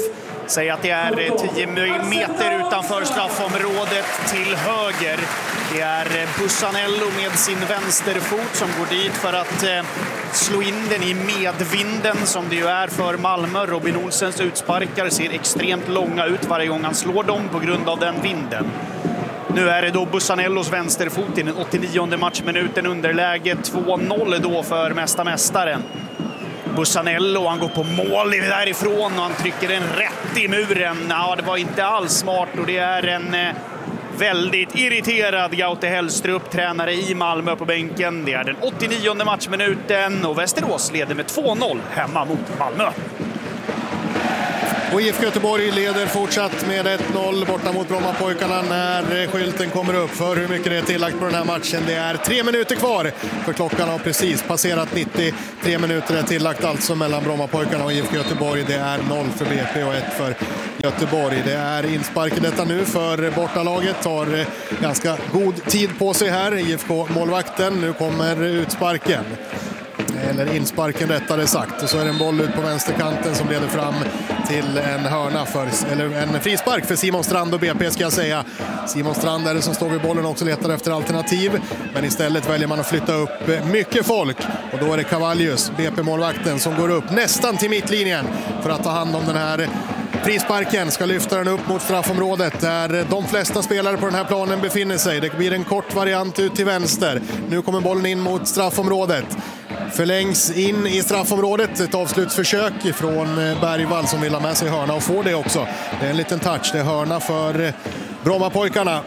Säg att det är tio meter utanför straffområdet till höger. Det är Bussanello med sin vänsterfot som går dit för att eh, slå in den i medvinden som det ju är för Malmö. Robin Olsens utsparkar ser extremt långa ut varje gång han slår dem på grund av den vinden. Nu är det då Bussanellos vänsterfot i den åttionionde matchminuten, underläge två noll då för mästarmästaren. Bussanello, han går på mål därifrån och han trycker den rätt i muren. Ja, det var inte alls smart och det är en eh, väldigt irriterad Gaute Hellstrup, tränare i Malmö på bänken. Det är den åttionionde matchminuten och Västerås leder med två noll hemma mot Malmö. Och I F K Göteborg leder fortsatt med ett noll borta mot Brommapojkarna när skylten kommer upp för hur mycket det är tillagt på den här matchen. Det är tre minuter kvar för klockan har precis passerat nittio. Tre minuter är tillagt alltså mellan Brommapojkarna och I F K Göteborg. Det är noll för B P och ett för Göteborg. Det är inspark i detta nu för bortalaget. Tar ganska god tid på sig här. I F K-målvakten. Nu kommer utsparken. Eller insparken rättare sagt. Och så är det en boll ut på vänsterkanten som leder fram till en hörna för, eller en frispark för Simon Strand och B P ska jag säga. Simon Strand är det som står vid bollen och också letar efter alternativ. Men istället väljer man att flytta upp mycket folk. Och då är det Cavallius, B P-målvakten, som går upp nästan till mittlinjen för att ta hand om den här frisparken. Ska lyfta den upp mot straffområdet där de flesta spelare på den här planen befinner sig. Det blir en kort variant ut till vänster. Nu kommer bollen in mot straffområdet. Förlängs in i straffområdet. Ett avslutsförsök från Bergvall som vill ha med sig hörna och får det också. Det är en liten touch. Det är hörna för Brommapojkarna.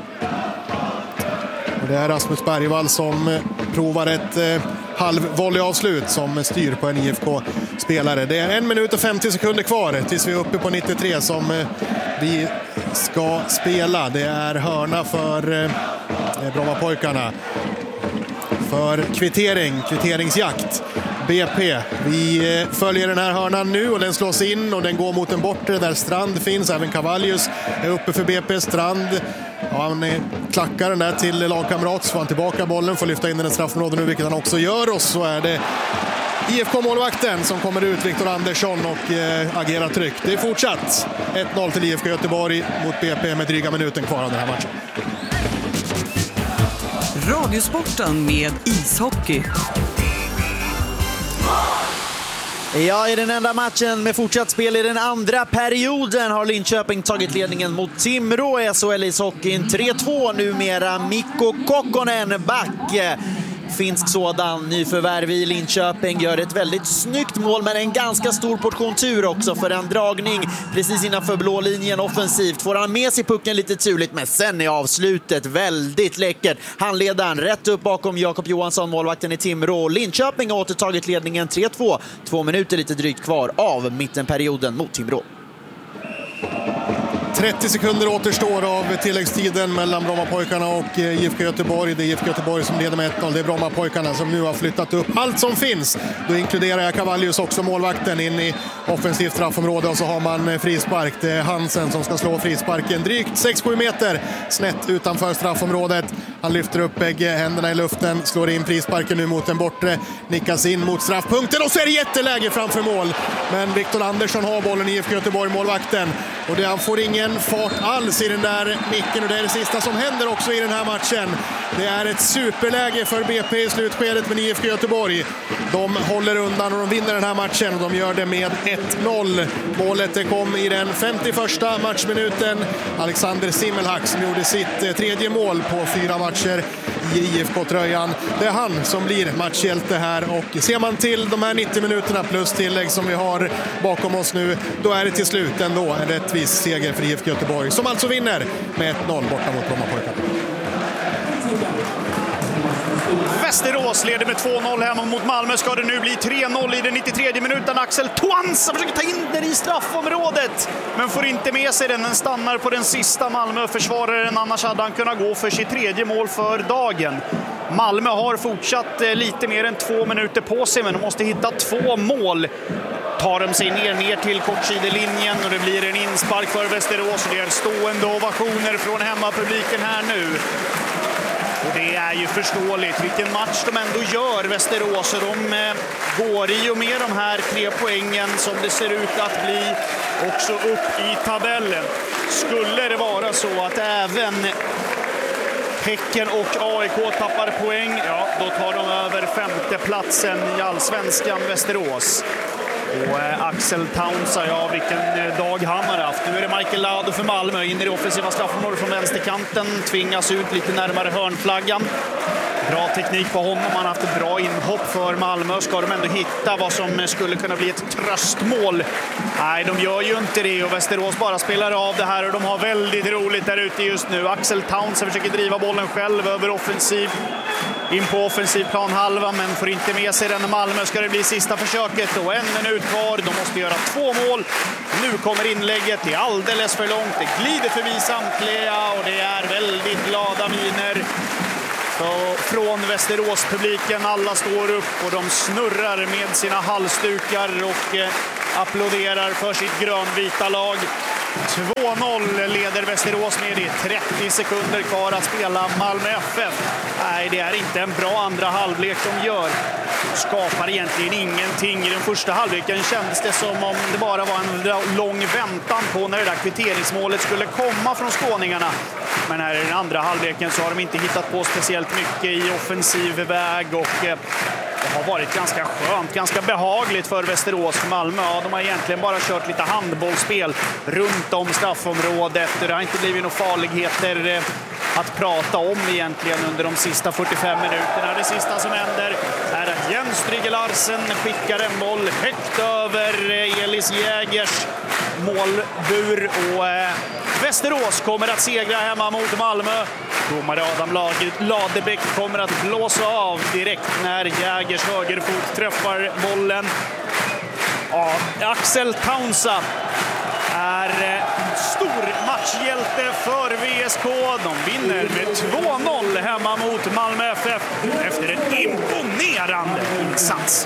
Och det är Rasmus Bergvall som provar ett eh, halvvolleyavslut som styr på en I F K-spelare. Det är en minut och femtio sekunder kvar tills vi är uppe på nittiotre som eh, vi ska spela. Det är hörna för eh, Brommapojkarna. För kvittering, kvitteringsjakt. B P, vi följer den här hörnan nu och den slås in och den går mot en bortre där Strand finns. Även Cavallius är uppe för B P. Strand, ja, han klackar den där till lagkamrat, så får han tillbaka bollen, får lyfta in den i straffområdet nu, vilket han också gör. Och så är det I F K-målvakten som kommer ut, Viktor Andersson, och eh, agerar tryggt. Det är fortsatt ett noll till I F K Göteborg mot B P med dryga minuten kvar av den här matchen. Radiosporten med ishockey. Ja, i den enda matchen med fortsatt spel i den andra perioden har Linköping tagit ledningen mot Timrå i S H L-ishockeyn. tre två numera. Mikko Kokkonen back. Finsk sådan, nyförvärv i Linköping, gör ett väldigt snyggt mål men en ganska stor portion tur också för en dragning precis innanför blå linjen offensivt. Får han med sig pucken lite turligt, men sen är avslutet väldigt läckert. Handledaren rätt upp bakom Jakob Johansson, målvakten i Timrå. Linköping har återtagit ledningen tre två. Två minuter lite drygt kvar av mittenperioden mot Timrå. trettio sekunder återstår av tilläggstiden mellan Brommapojkarna och I F K Göteborg. Det är I F K Göteborg som leder med ett noll. Det är Brommapojkarna som nu har flyttat upp allt som finns. Då inkluderar jag Cavallius också, målvakten, in i offensivt straffområde. Och så har man frispark. Det är Hansen som ska slå frisparken drygt sex sju meter snett utanför straffområdet. Han lyfter upp bägge händerna i luften, slår in frisparken nu mot den bortre. Nickas in mot straffpunkten och så är det jätteläge framför mål. Men Viktor Andersson har bollen, i I F K Göteborg, målvakten. Och det, han får ingen fart alls i den där nicken och det är det sista som händer också i den här matchen. Det är ett superläge för B P i slutskedet med I F K Göteborg. De håller undan och de vinner den här matchen och de gör det med ett noll. Målet det kom i den femtioförsta matchminuten. Alexander Simmelhack som gjorde sitt tredje mål på fyra matcher i I F K-tröjan. Det är han som blir matchhjälte här och ser man till de här nittio minuterna plus tillägg som vi har bakom oss nu, då är det till slut ändå en rättvis seger för I F K Göteborg som alltså vinner med ett noll borta mot Brommapojkarna. Västerås leder med två noll hemma mot Malmö. Ska det nu bli tre noll i den nittiotredje minuten. Axel Twansa försöker ta in den i straffområdet, men får inte med sig den. Den stannar på den sista Malmö-försvararen. Annars hade han kunnat gå för sitt tredje mål för dagen. Malmö har fortsatt lite mer än två minuter på sig, men de måste hitta två mål. Tar de sig ner, ner till kortsidelinjen och det blir en inspark för Västerås. Det är stående ovationer från hemmapubliken här nu. Och det är ju förståeligt vilken match de ändå gör, Västerås. Och de eh, går i och med de här tre poängen som det ser ut att bli också upp i tabellen. Skulle det vara så att även Häcken och A I K tappar poäng, ja, då tar de över femteplatsen i Allsvenskan Västerås. Och eh, Axel Taunsa, ja vilken eh, dag han har haft. Nu är det Michael Lado för Malmö in i det offensiva straffområdet från vänsterkanten. Tvingas ut lite närmare hörnflaggan. Bra teknik på honom, han har haft ett bra inhopp för Malmö. Ska de ändå hitta vad som skulle kunna bli ett tröstmål? Nej, de gör ju inte det och Västerås bara spelar av det här och de har väldigt roligt där ute just nu. Axel Taunsa försöker driva bollen själv över offensiv. In på offensiv planhalva men får inte med sig den. Malmö ska det bli sista försöket och en minut kvar. De måste göra två mål. Nu kommer inlägget, det är alldeles för långt. Det glider förbi samtliga och det är väldigt glada miner från Västerås-publiken. Alla står upp och de snurrar med sina halsdukar och applåderar för sitt grönvita lag. två noll leder Västerås med, det är trettio sekunder kvar att spela. Malmö F F, nej det är inte en bra andra halvlek de gör. De skapar egentligen ingenting. I den första halvleken kändes det som om det bara var en lång väntan på när det där kvitteringsmålet skulle komma från skåningarna. Men här i den andra halvleken så har de inte hittat på speciellt mycket i offensiv väg och det har varit ganska skönt, ganska behagligt för Västerås. För Malmö, ja, de har egentligen bara kört lite handbollsspel runt om straffområdet. Det har inte blivit några farligheter att prata om egentligen under de sista fyrtiofem minuterna. Det sista som händer är att Jens Strigge Larsen skickar en boll högt över Elis Jägers målbur och eh, Västerås kommer att segra hemma mot Malmö. Domare Adam Ladebäck kommer att blåsa av direkt när Jägers högerfot träffar bollen. Ja, Axel Taunsa är stor matchhjälte för V S K. De vinner med två noll hemma mot Malmö F F efter en imponerande insats.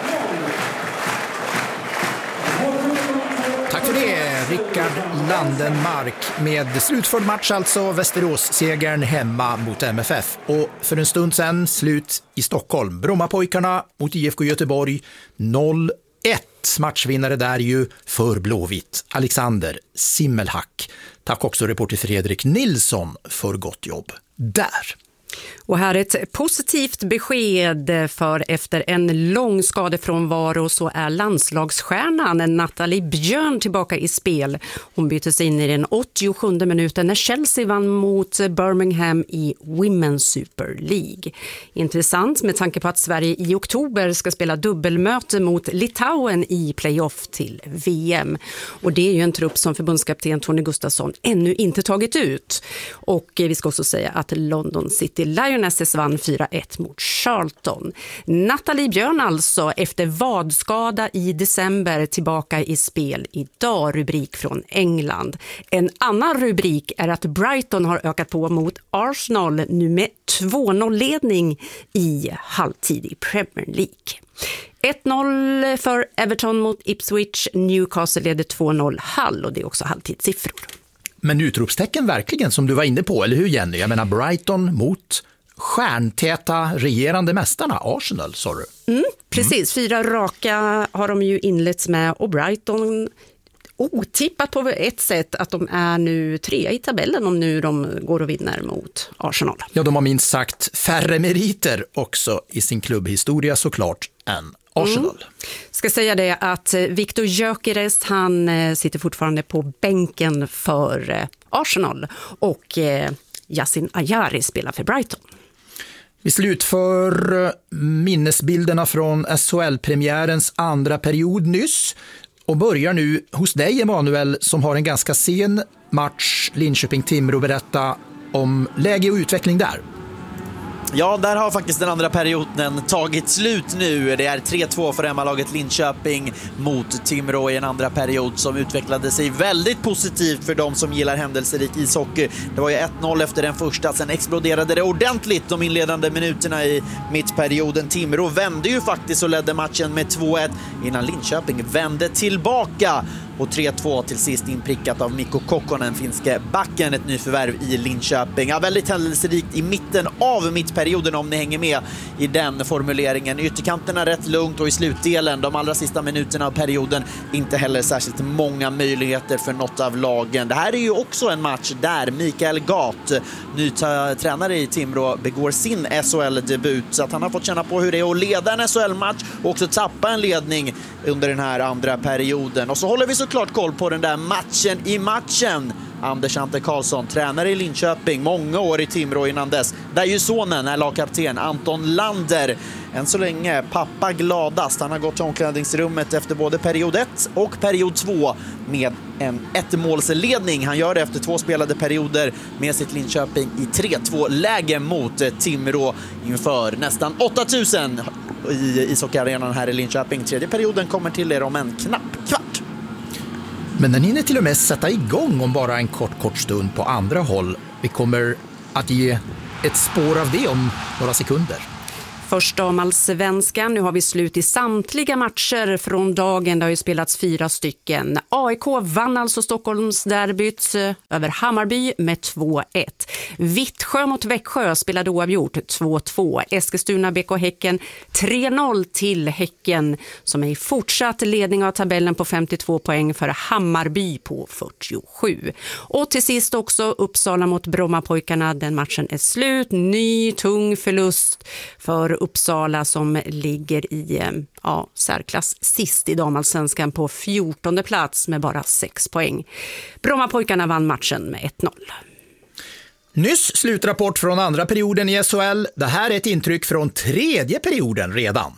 Tack för det, Rickard Landenmark. Med slutförd match alltså, Västerås-segern hemma mot M F F. Och för en stund sedan slut i Stockholm. Brommapojkarna mot I F K Göteborg noll ett. Matchvinnare där ju för Blåvitt, Alexander Simmelhack. Tack också reporter Fredrik Nilsson för gott jobb där. Och här ett positivt besked, för efter en lång skadefrånvaro så är landslagsstjärnan Nathalie Björn tillbaka i spel. Hon byttes in i den åttiosjunde minuten när Chelsea vann mot Birmingham i Women's Super League. Intressant med tanke på att Sverige i oktober ska spela dubbelmöte mot Litauen i playoff till V M. Och det är ju en trupp som förbundskapten Tony Gustafsson ännu inte tagit ut. Och vi ska också säga att London City Lionesses vann fyra ett mot Charlton. Nathalie Björn alltså efter vadskada i december tillbaka i spel idag, rubrik från England. En annan rubrik är att Brighton har ökat på mot Arsenal nu med två noll-ledning i halvtid i Premier League. ett noll för Everton mot Ipswich, Newcastle leder två noll Hull och det är också halvtidssiffror. Men utropstecken verkligen som du var inne på, eller hur Jenny? Jag menar Brighton mot stjärntäta regerande mästarna, Arsenal, sa du? Mm, precis, mm. Fyra raka har de ju inletts med och Brighton otippat på ett sätt att de är nu tre i tabellen om nu de går och vinner mot Arsenal. Ja, de har minst sagt färre meriter också i sin klubbhistoria såklart än Arsenal. Mm. Ska säga det att Viktor Gyökeres, han sitter fortfarande på bänken för Arsenal och Yasin Ayari spelar för Brighton. Vi slutför minnesbilderna från S H L-premiärens andra period nyss och börjar nu hos dig, Emanuel, som har en ganska sen match, Linköping-Timrå. Berätta om läge och utveckling där. Ja, där har faktiskt den andra perioden tagit slut nu. Det är tre två för hemmalaget Linköping mot Timrå i en andra period som utvecklade sig väldigt positivt för de som gillar händelserik ishockey. Det var ju ett noll efter den första, sen exploderade det ordentligt de inledande minuterna i mittperioden. Timrå vände ju faktiskt och ledde matchen med två ett innan Linköping vände tillbaka. Och tre två till sist inprickat av Mikko Kokkonen, finske backen, ett nyförvärv i Linköping. Ja, väldigt händelserikt i mitten av mittperioden inledningsperioden, om ni hänger med i den formuleringen. Ytterkanterna rätt lugnt och i slutdelen, de allra sista minuterna av perioden, inte heller särskilt många möjligheter för något av lagen. Det här är ju också en match där Mikael Gat, ny tränare i Timrå, begår sin S H L-debut. Så att han har fått känna på hur det är att leda en S H L-match och också tappa en ledning under den här andra perioden. Och så håller vi såklart koll på den där matchen i matchen. Anders Ante Karlsson, tränare i Linköping, många år i Timrå innan dess. Där ju sonen är lagkapten Anton Lander. Än så länge pappa gladast. Han har gått till omklädningsrummet efter både period ett och period två med en ettmålsledning. Han gör det efter två spelade perioder med sitt Linköping i tre två läge mot Timrå inför nästan åtta tusen i ishockeyarenan här i Linköping. Tredje perioden kommer till er om en knapp kvart. Men den hinner till och med sätta igång om bara en kort, kort stund på andra håll. Vi kommer att ge ett spår av det om några sekunder. Först damallsvenskan. Nu har vi slut i samtliga matcher från dagen. Det har ju spelats fyra stycken. A I K vann alltså Stockholms derbyt över Hammarby med två ett. Vittsjö mot Växjö spelade oavgjort två två. Eskilstuna B K Häcken tre noll till Häcken som är i fortsatt ledning av tabellen på femtiotvå poäng för Hammarby på fyrtiosju. Och till sist också Uppsala mot Brommapojkarna. Den matchen är slut. Ny tung förlust för Uppsala som ligger i ja, särklass sist i damallsvenskan på fjortonde plats med bara sex poäng. Brommapojkarna vann matchen med ett noll. Nyss slutrapport från andra perioden i S H L. Det här är ett intryck från tredje perioden redan.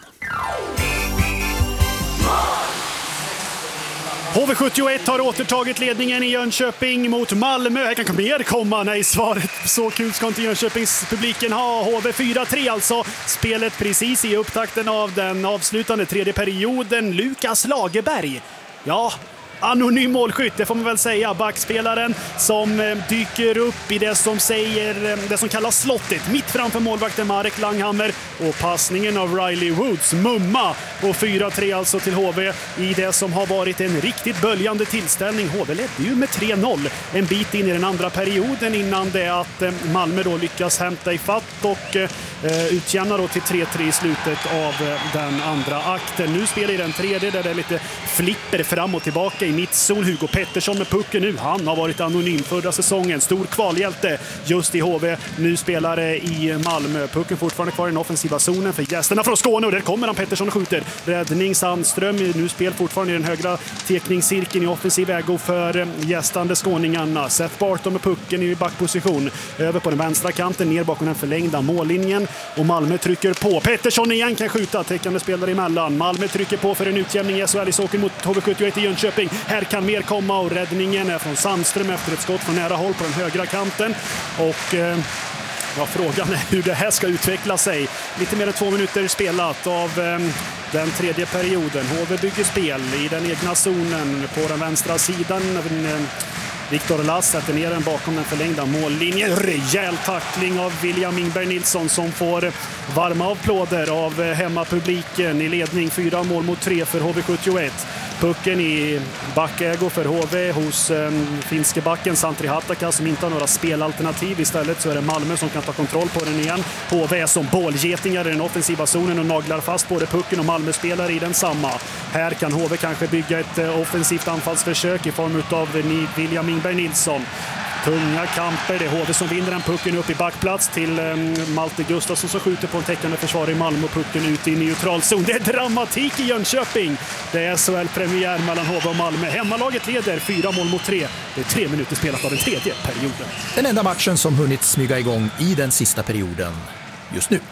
H V sjuttioett har återtagit ledningen i Jönköping mot Malmö. Här kan mer komma. Nej, svaret så kul ska inte Jönköpings publiken ha. H V fyra tre alltså. Spelet precis i upptakten av den avslutande tredje perioden. Lukas Lagerberg. Ja, anonym målskytt, det får man väl säga. Backspelaren som dyker upp i det som säger det som kallas slottet mitt framför målvakten Marek Langhammer och passningen av Riley Woods mumma och fyra tre alltså till H V i det som har varit en riktigt böljande tillställning. H V ledde ju med tre noll en bit in i den andra perioden innan det att Malmö då lyckas hämta i fatt och eh, utjämna då till tre tre i slutet av den andra akten. Nu spelar i den tredje där det är lite flipper fram och tillbaka i mittzon. Hugo Pettersson med pucken nu. Han har varit anonym förra säsongen. Stor kvalhjälte just i H V. Nu spelare i Malmö. Pucken fortfarande kvar i den offensiva zonen för gästerna från Skåne och där kommer han. Pettersson och skjuter. Räddning Sandström. Nu spel fortfarande i den högra tekningscirkeln i offensiv ägo för gästande skåningarna. Seth Barton med pucken i backposition. Över på den vänstra kanten. Ner bakom den förlängda mållinjen. Och Malmö trycker på. Pettersson igen kan skjuta. Täckande spelare emellan. Malmö trycker på för en utjämning i S H L-ishockey mot H V sjuttioett i Jönköping. Här kan mer komma och räddningen är från Sandström efter ett skott från nära håll på den högra kanten. Och eh, ja, frågan är hur det här ska utveckla sig. Lite mer än två minuter spelat av eh, den tredje perioden. H V bygger spel i den egna zonen på den vänstra sidan. Eh, Viktor Lass sätter ner den bakom den förlängda mållinjen. Rejäl tackling av William Ingberg Nilsson som får varma applåder av hemmapubliken i ledning. Fyra mål mot tre för H V sjuttioett. Pucken i backägo för H V hos eh, finske backen Santri Hattaka som inte har några spelalternativ. Istället så är det Malmö som kan ta kontroll på den igen. H V som bålgetingar i den offensiva zonen och naglar fast både pucken och Malmö-spelare i den samma. Här kan H V kanske bygga ett eh, offensivt anfallsförsök i form av eh, William Ingberg Nilsson. Tunga kamper, det är H V som vinner den pucken upp i backplats till um, Malte Gustafsson som skjuter på en täckande försvar i Malmö och pucken ut i neutral zon. Det är dramatik i Jönköping. Det är S H L-premiär mellan H V och Malmö. Hemmalaget leder fyra mål mot tre. Det är tre minuter spelat av den tredje perioden. Den enda matchen som hunnit smyga igång i den sista perioden just nu.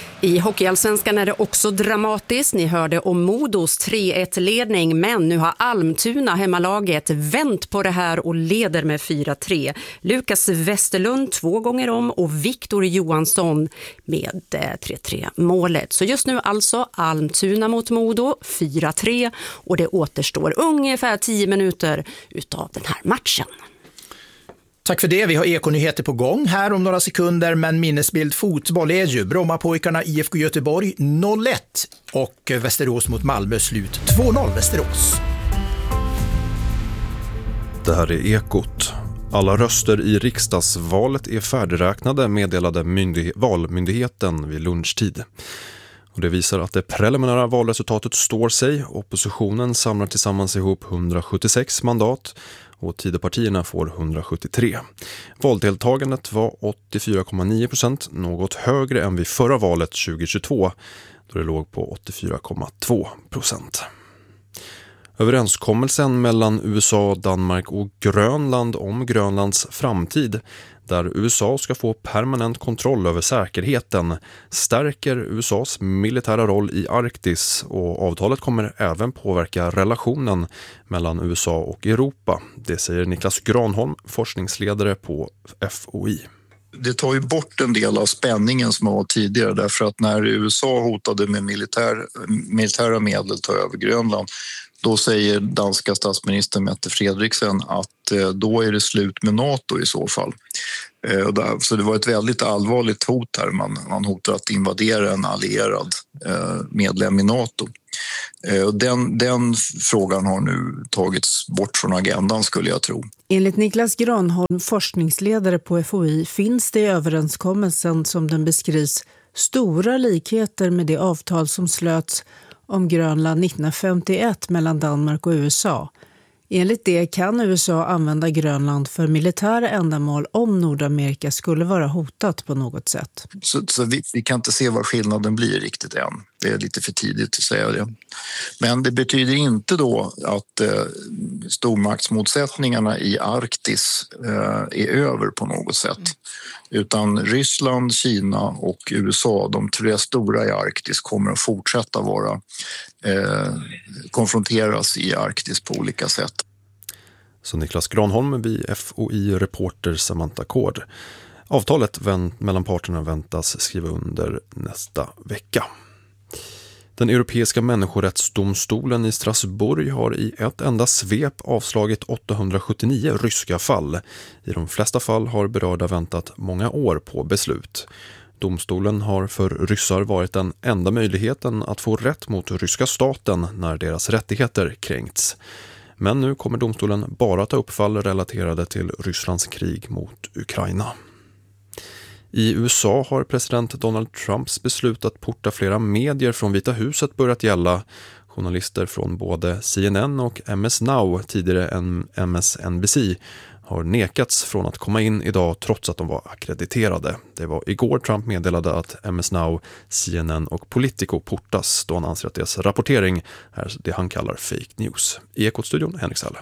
I Hockeyallsvenskan är det också dramatiskt. Ni hörde om Modos tre ett-ledning, men nu har Almtuna, hemmalaget, vänt på det här och leder med fyra tre. Lukas Westerlund två gånger om och Viktor Johansson med tre tre-målet. Så just nu alltså Almtuna mot Modo, fyra tre, och det återstår ungefär tio minuter utav den här matchen. Tack för det. Vi har Ekonyheter på gång här om några sekunder, men minnesbild fotboll är ju Brommapojkarna I F K Göteborg noll ett och Västerås mot Malmö slut två noll Västerås. Det här är Ekot. Alla röster i riksdagsvalet är färdigräknade, meddelade myndig- valmyndigheten vid lunchtid. Och det visar att det preliminära valresultatet står sig. Oppositionen samlar tillsammans ihop hundrasjuttiosex mandat och Tidöpartierna får hundrasjuttiotre. Valdeltagandet var åttiofyra komma nio procent, något högre än vid förra valet tjugohundratjugotvå då det låg på åttiofyra komma två procent. Överenskommelsen mellan U S A, Danmark och Grönland om Grönlands framtid, där U S A ska få permanent kontroll över säkerheten, stärker U S A:s militära roll i Arktis, och avtalet kommer även påverka relationen mellan U S A och Europa. Det säger Niklas Granholm, forskningsledare på F O I. Det tar ju bort en del av spänningen som var tidigare, därför att när U S A hotade med militär, militära medel ta över Grönland, då säger danska statsministern Mette Frederiksen att eh, då är det slut med NATO i så fall. Eh, och där, så det var ett väldigt allvarligt hot här. Man, man hotar att invadera en allierad eh, medlem i NATO. Eh, och den, den frågan har nu tagits bort från agendan, skulle jag tro. Enligt Niklas Granholm, forskningsledare på F O I, finns det i överenskommelsen som den beskrivs stora likheter med det avtal som slöts om Grönland nittonhundrafemtioett mellan Danmark och U S A. Enligt det kan U S A använda Grönland för militära ändamål om Nordamerika skulle vara hotat på något sätt. Så, så vi, vi kan inte se vad skillnaden blir riktigt än. Det är lite för tidigt att säga det. Men det betyder inte då att eh, stormaktsmotsättningarna i Arktis eh, är över på något sätt. Utan Ryssland, Kina och U S A, de tre stora i Arktis, kommer att fortsätta vara eh, konfronteras i Arktis på olika sätt. Så Niklas Granholm vid F O I-reporter Samantha Kord. Avtalet vänt, mellan parterna väntas skriva under nästa vecka. Den europeiska människorättsdomstolen i Strasbourg har i ett enda svep avslagit åttahundrasjuttionio ryska fall. I de flesta fall har berörda väntat många år på beslut. Domstolen har för ryssar varit den enda möjligheten att få rätt mot ryska staten när deras rättigheter kränkts. Men nu kommer domstolen bara ta upp fall relaterade till Rysslands krig mot Ukraina. I U S A har president Donald Trumps beslut att porta flera medier från Vita huset börjat gälla. Journalister från både C N N och M S Now, tidigare än M S N B C, har nekats från att komma in idag trots att de var akkrediterade. Det var igår Trump meddelade att M S Now, C N N och Politico portas då han anser att deras rapportering är det han kallar fake news. I Ekot-studion, Henrik Salle.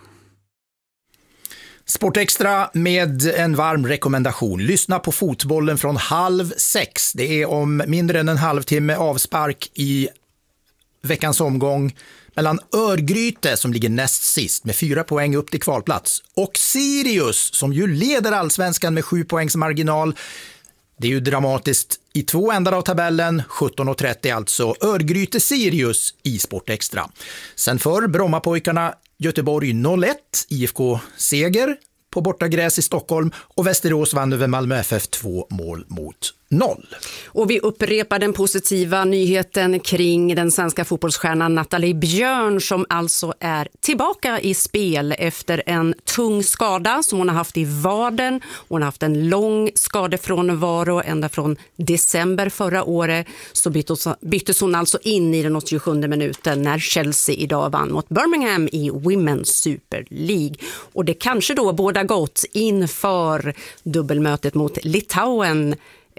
Sportextra med en varm rekommendation. Lyssna på fotbollen från halv sex. Det är om mindre än en halvtimme avspark i veckans omgång mellan Örgryte, som ligger näst sist med fyra poäng upp till kvalplats, och Sirius, som ju leder allsvenskan med sju poängs marginal. Det är ju dramatiskt i två ändar av tabellen, sjutton och trettio alltså. Örgryte Sirius i Sportextra. Sen för Brommapojkarna Göteborg noll ett, I F K-seger på bortagräs i Stockholm, och Västerås vann över Malmö F F två mål mot noll. Och vi upprepar den positiva nyheten kring den svenska fotbollsstjärnan Nathalie Björn, som alltså är tillbaka i spel efter en tung skada som hon har haft i vaden. Hon har haft en lång skadefrånvaro ända från december förra året. Så byttes hon alltså in i den åttiosjunde minuten när Chelsea idag vann mot Birmingham i Women's Super League. Och det kanske då båda gott inför dubbelmötet mot Litauen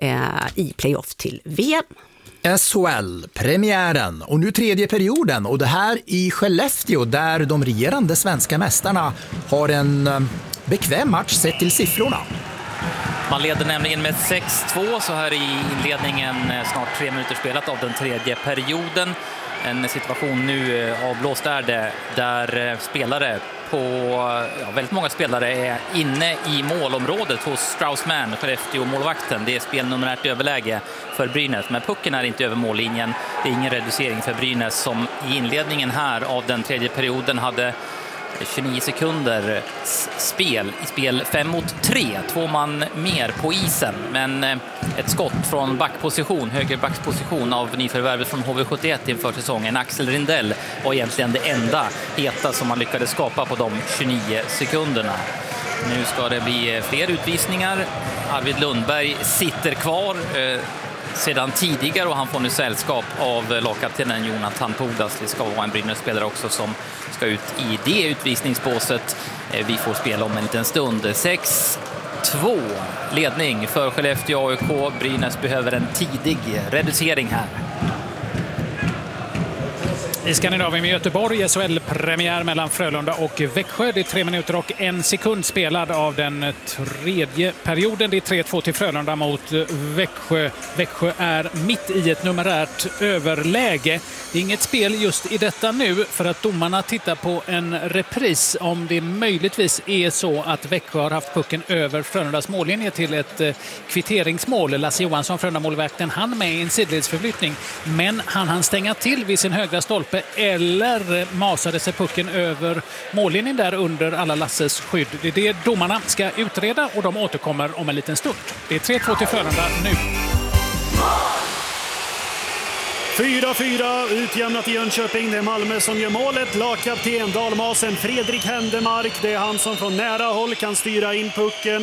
i playoff till V M. S H L-premiären och nu tredje perioden, och det här i Skellefteå där de regerande svenska mästarna har en bekväm match sett till siffrorna. Man leder nämligen med sex två så här i inledningen, snart tre minuter spelat av den tredje perioden. En situation nu avblåst är det, där spelare på, ja, väldigt många spelare är inne i målområdet hos Straussman, Skellefteå-målvakten. Det är spelnumerärt överläge för Brynäs, men pucken är inte över mållinjen. Det är ingen reducering för Brynäs, som i inledningen här av den tredje perioden hade tjugonio sekunder spel i spel fem mot tre, två man mer på isen, men ett skott från backposition, höger backposition av nyförvärvet från H V sjuttioett inför säsongen, Axel Rindell, var egentligen det enda heta som man lyckades skapa på de tjugonio sekunderna. Nu ska det bli fler utvisningar. Arvid Lundberg sitter kvar eh, sedan tidigare och han får nu sällskap av lagkaptenen Jonathan Pudas. Det ska vara en Brynäs-spelare också som ska ut i det utvisningsbåset. Eh, vi får spela om en liten stund. sex två ledning för Skellefteå A I K. Brynäs behöver en tidig reducering här. I Skandinavien med Göteborg, S H L-premiär mellan Frölunda och Växjö. Det är tre minuter och en sekund spelad av den tredje perioden. Det är tre två till Frölunda mot Växjö. Växjö är mitt i ett numerärt överläge. Det är inget spel just i detta nu för att domarna tittar på en repris om det möjligtvis är så att Växjö har haft pucken över Frölundas mållinje till ett kvitteringsmål. Lasse Johansson, Frölunda-målvakten, han med i en sidledsförflyttning, men han hann stänga till vid sin högra stolpe eller masade sig pucken över mållinjen där under alla Lasses skydd. Det är det domarna ska utreda och de återkommer om en liten stund. Det är tre två till Frölunda nu. fyra fyra utjämnat i Jönköping. Det är Malmö som gör målet. Lagkapten dalmasen Fredrik Händemark. Det är han som från nära håll kan styra in pucken.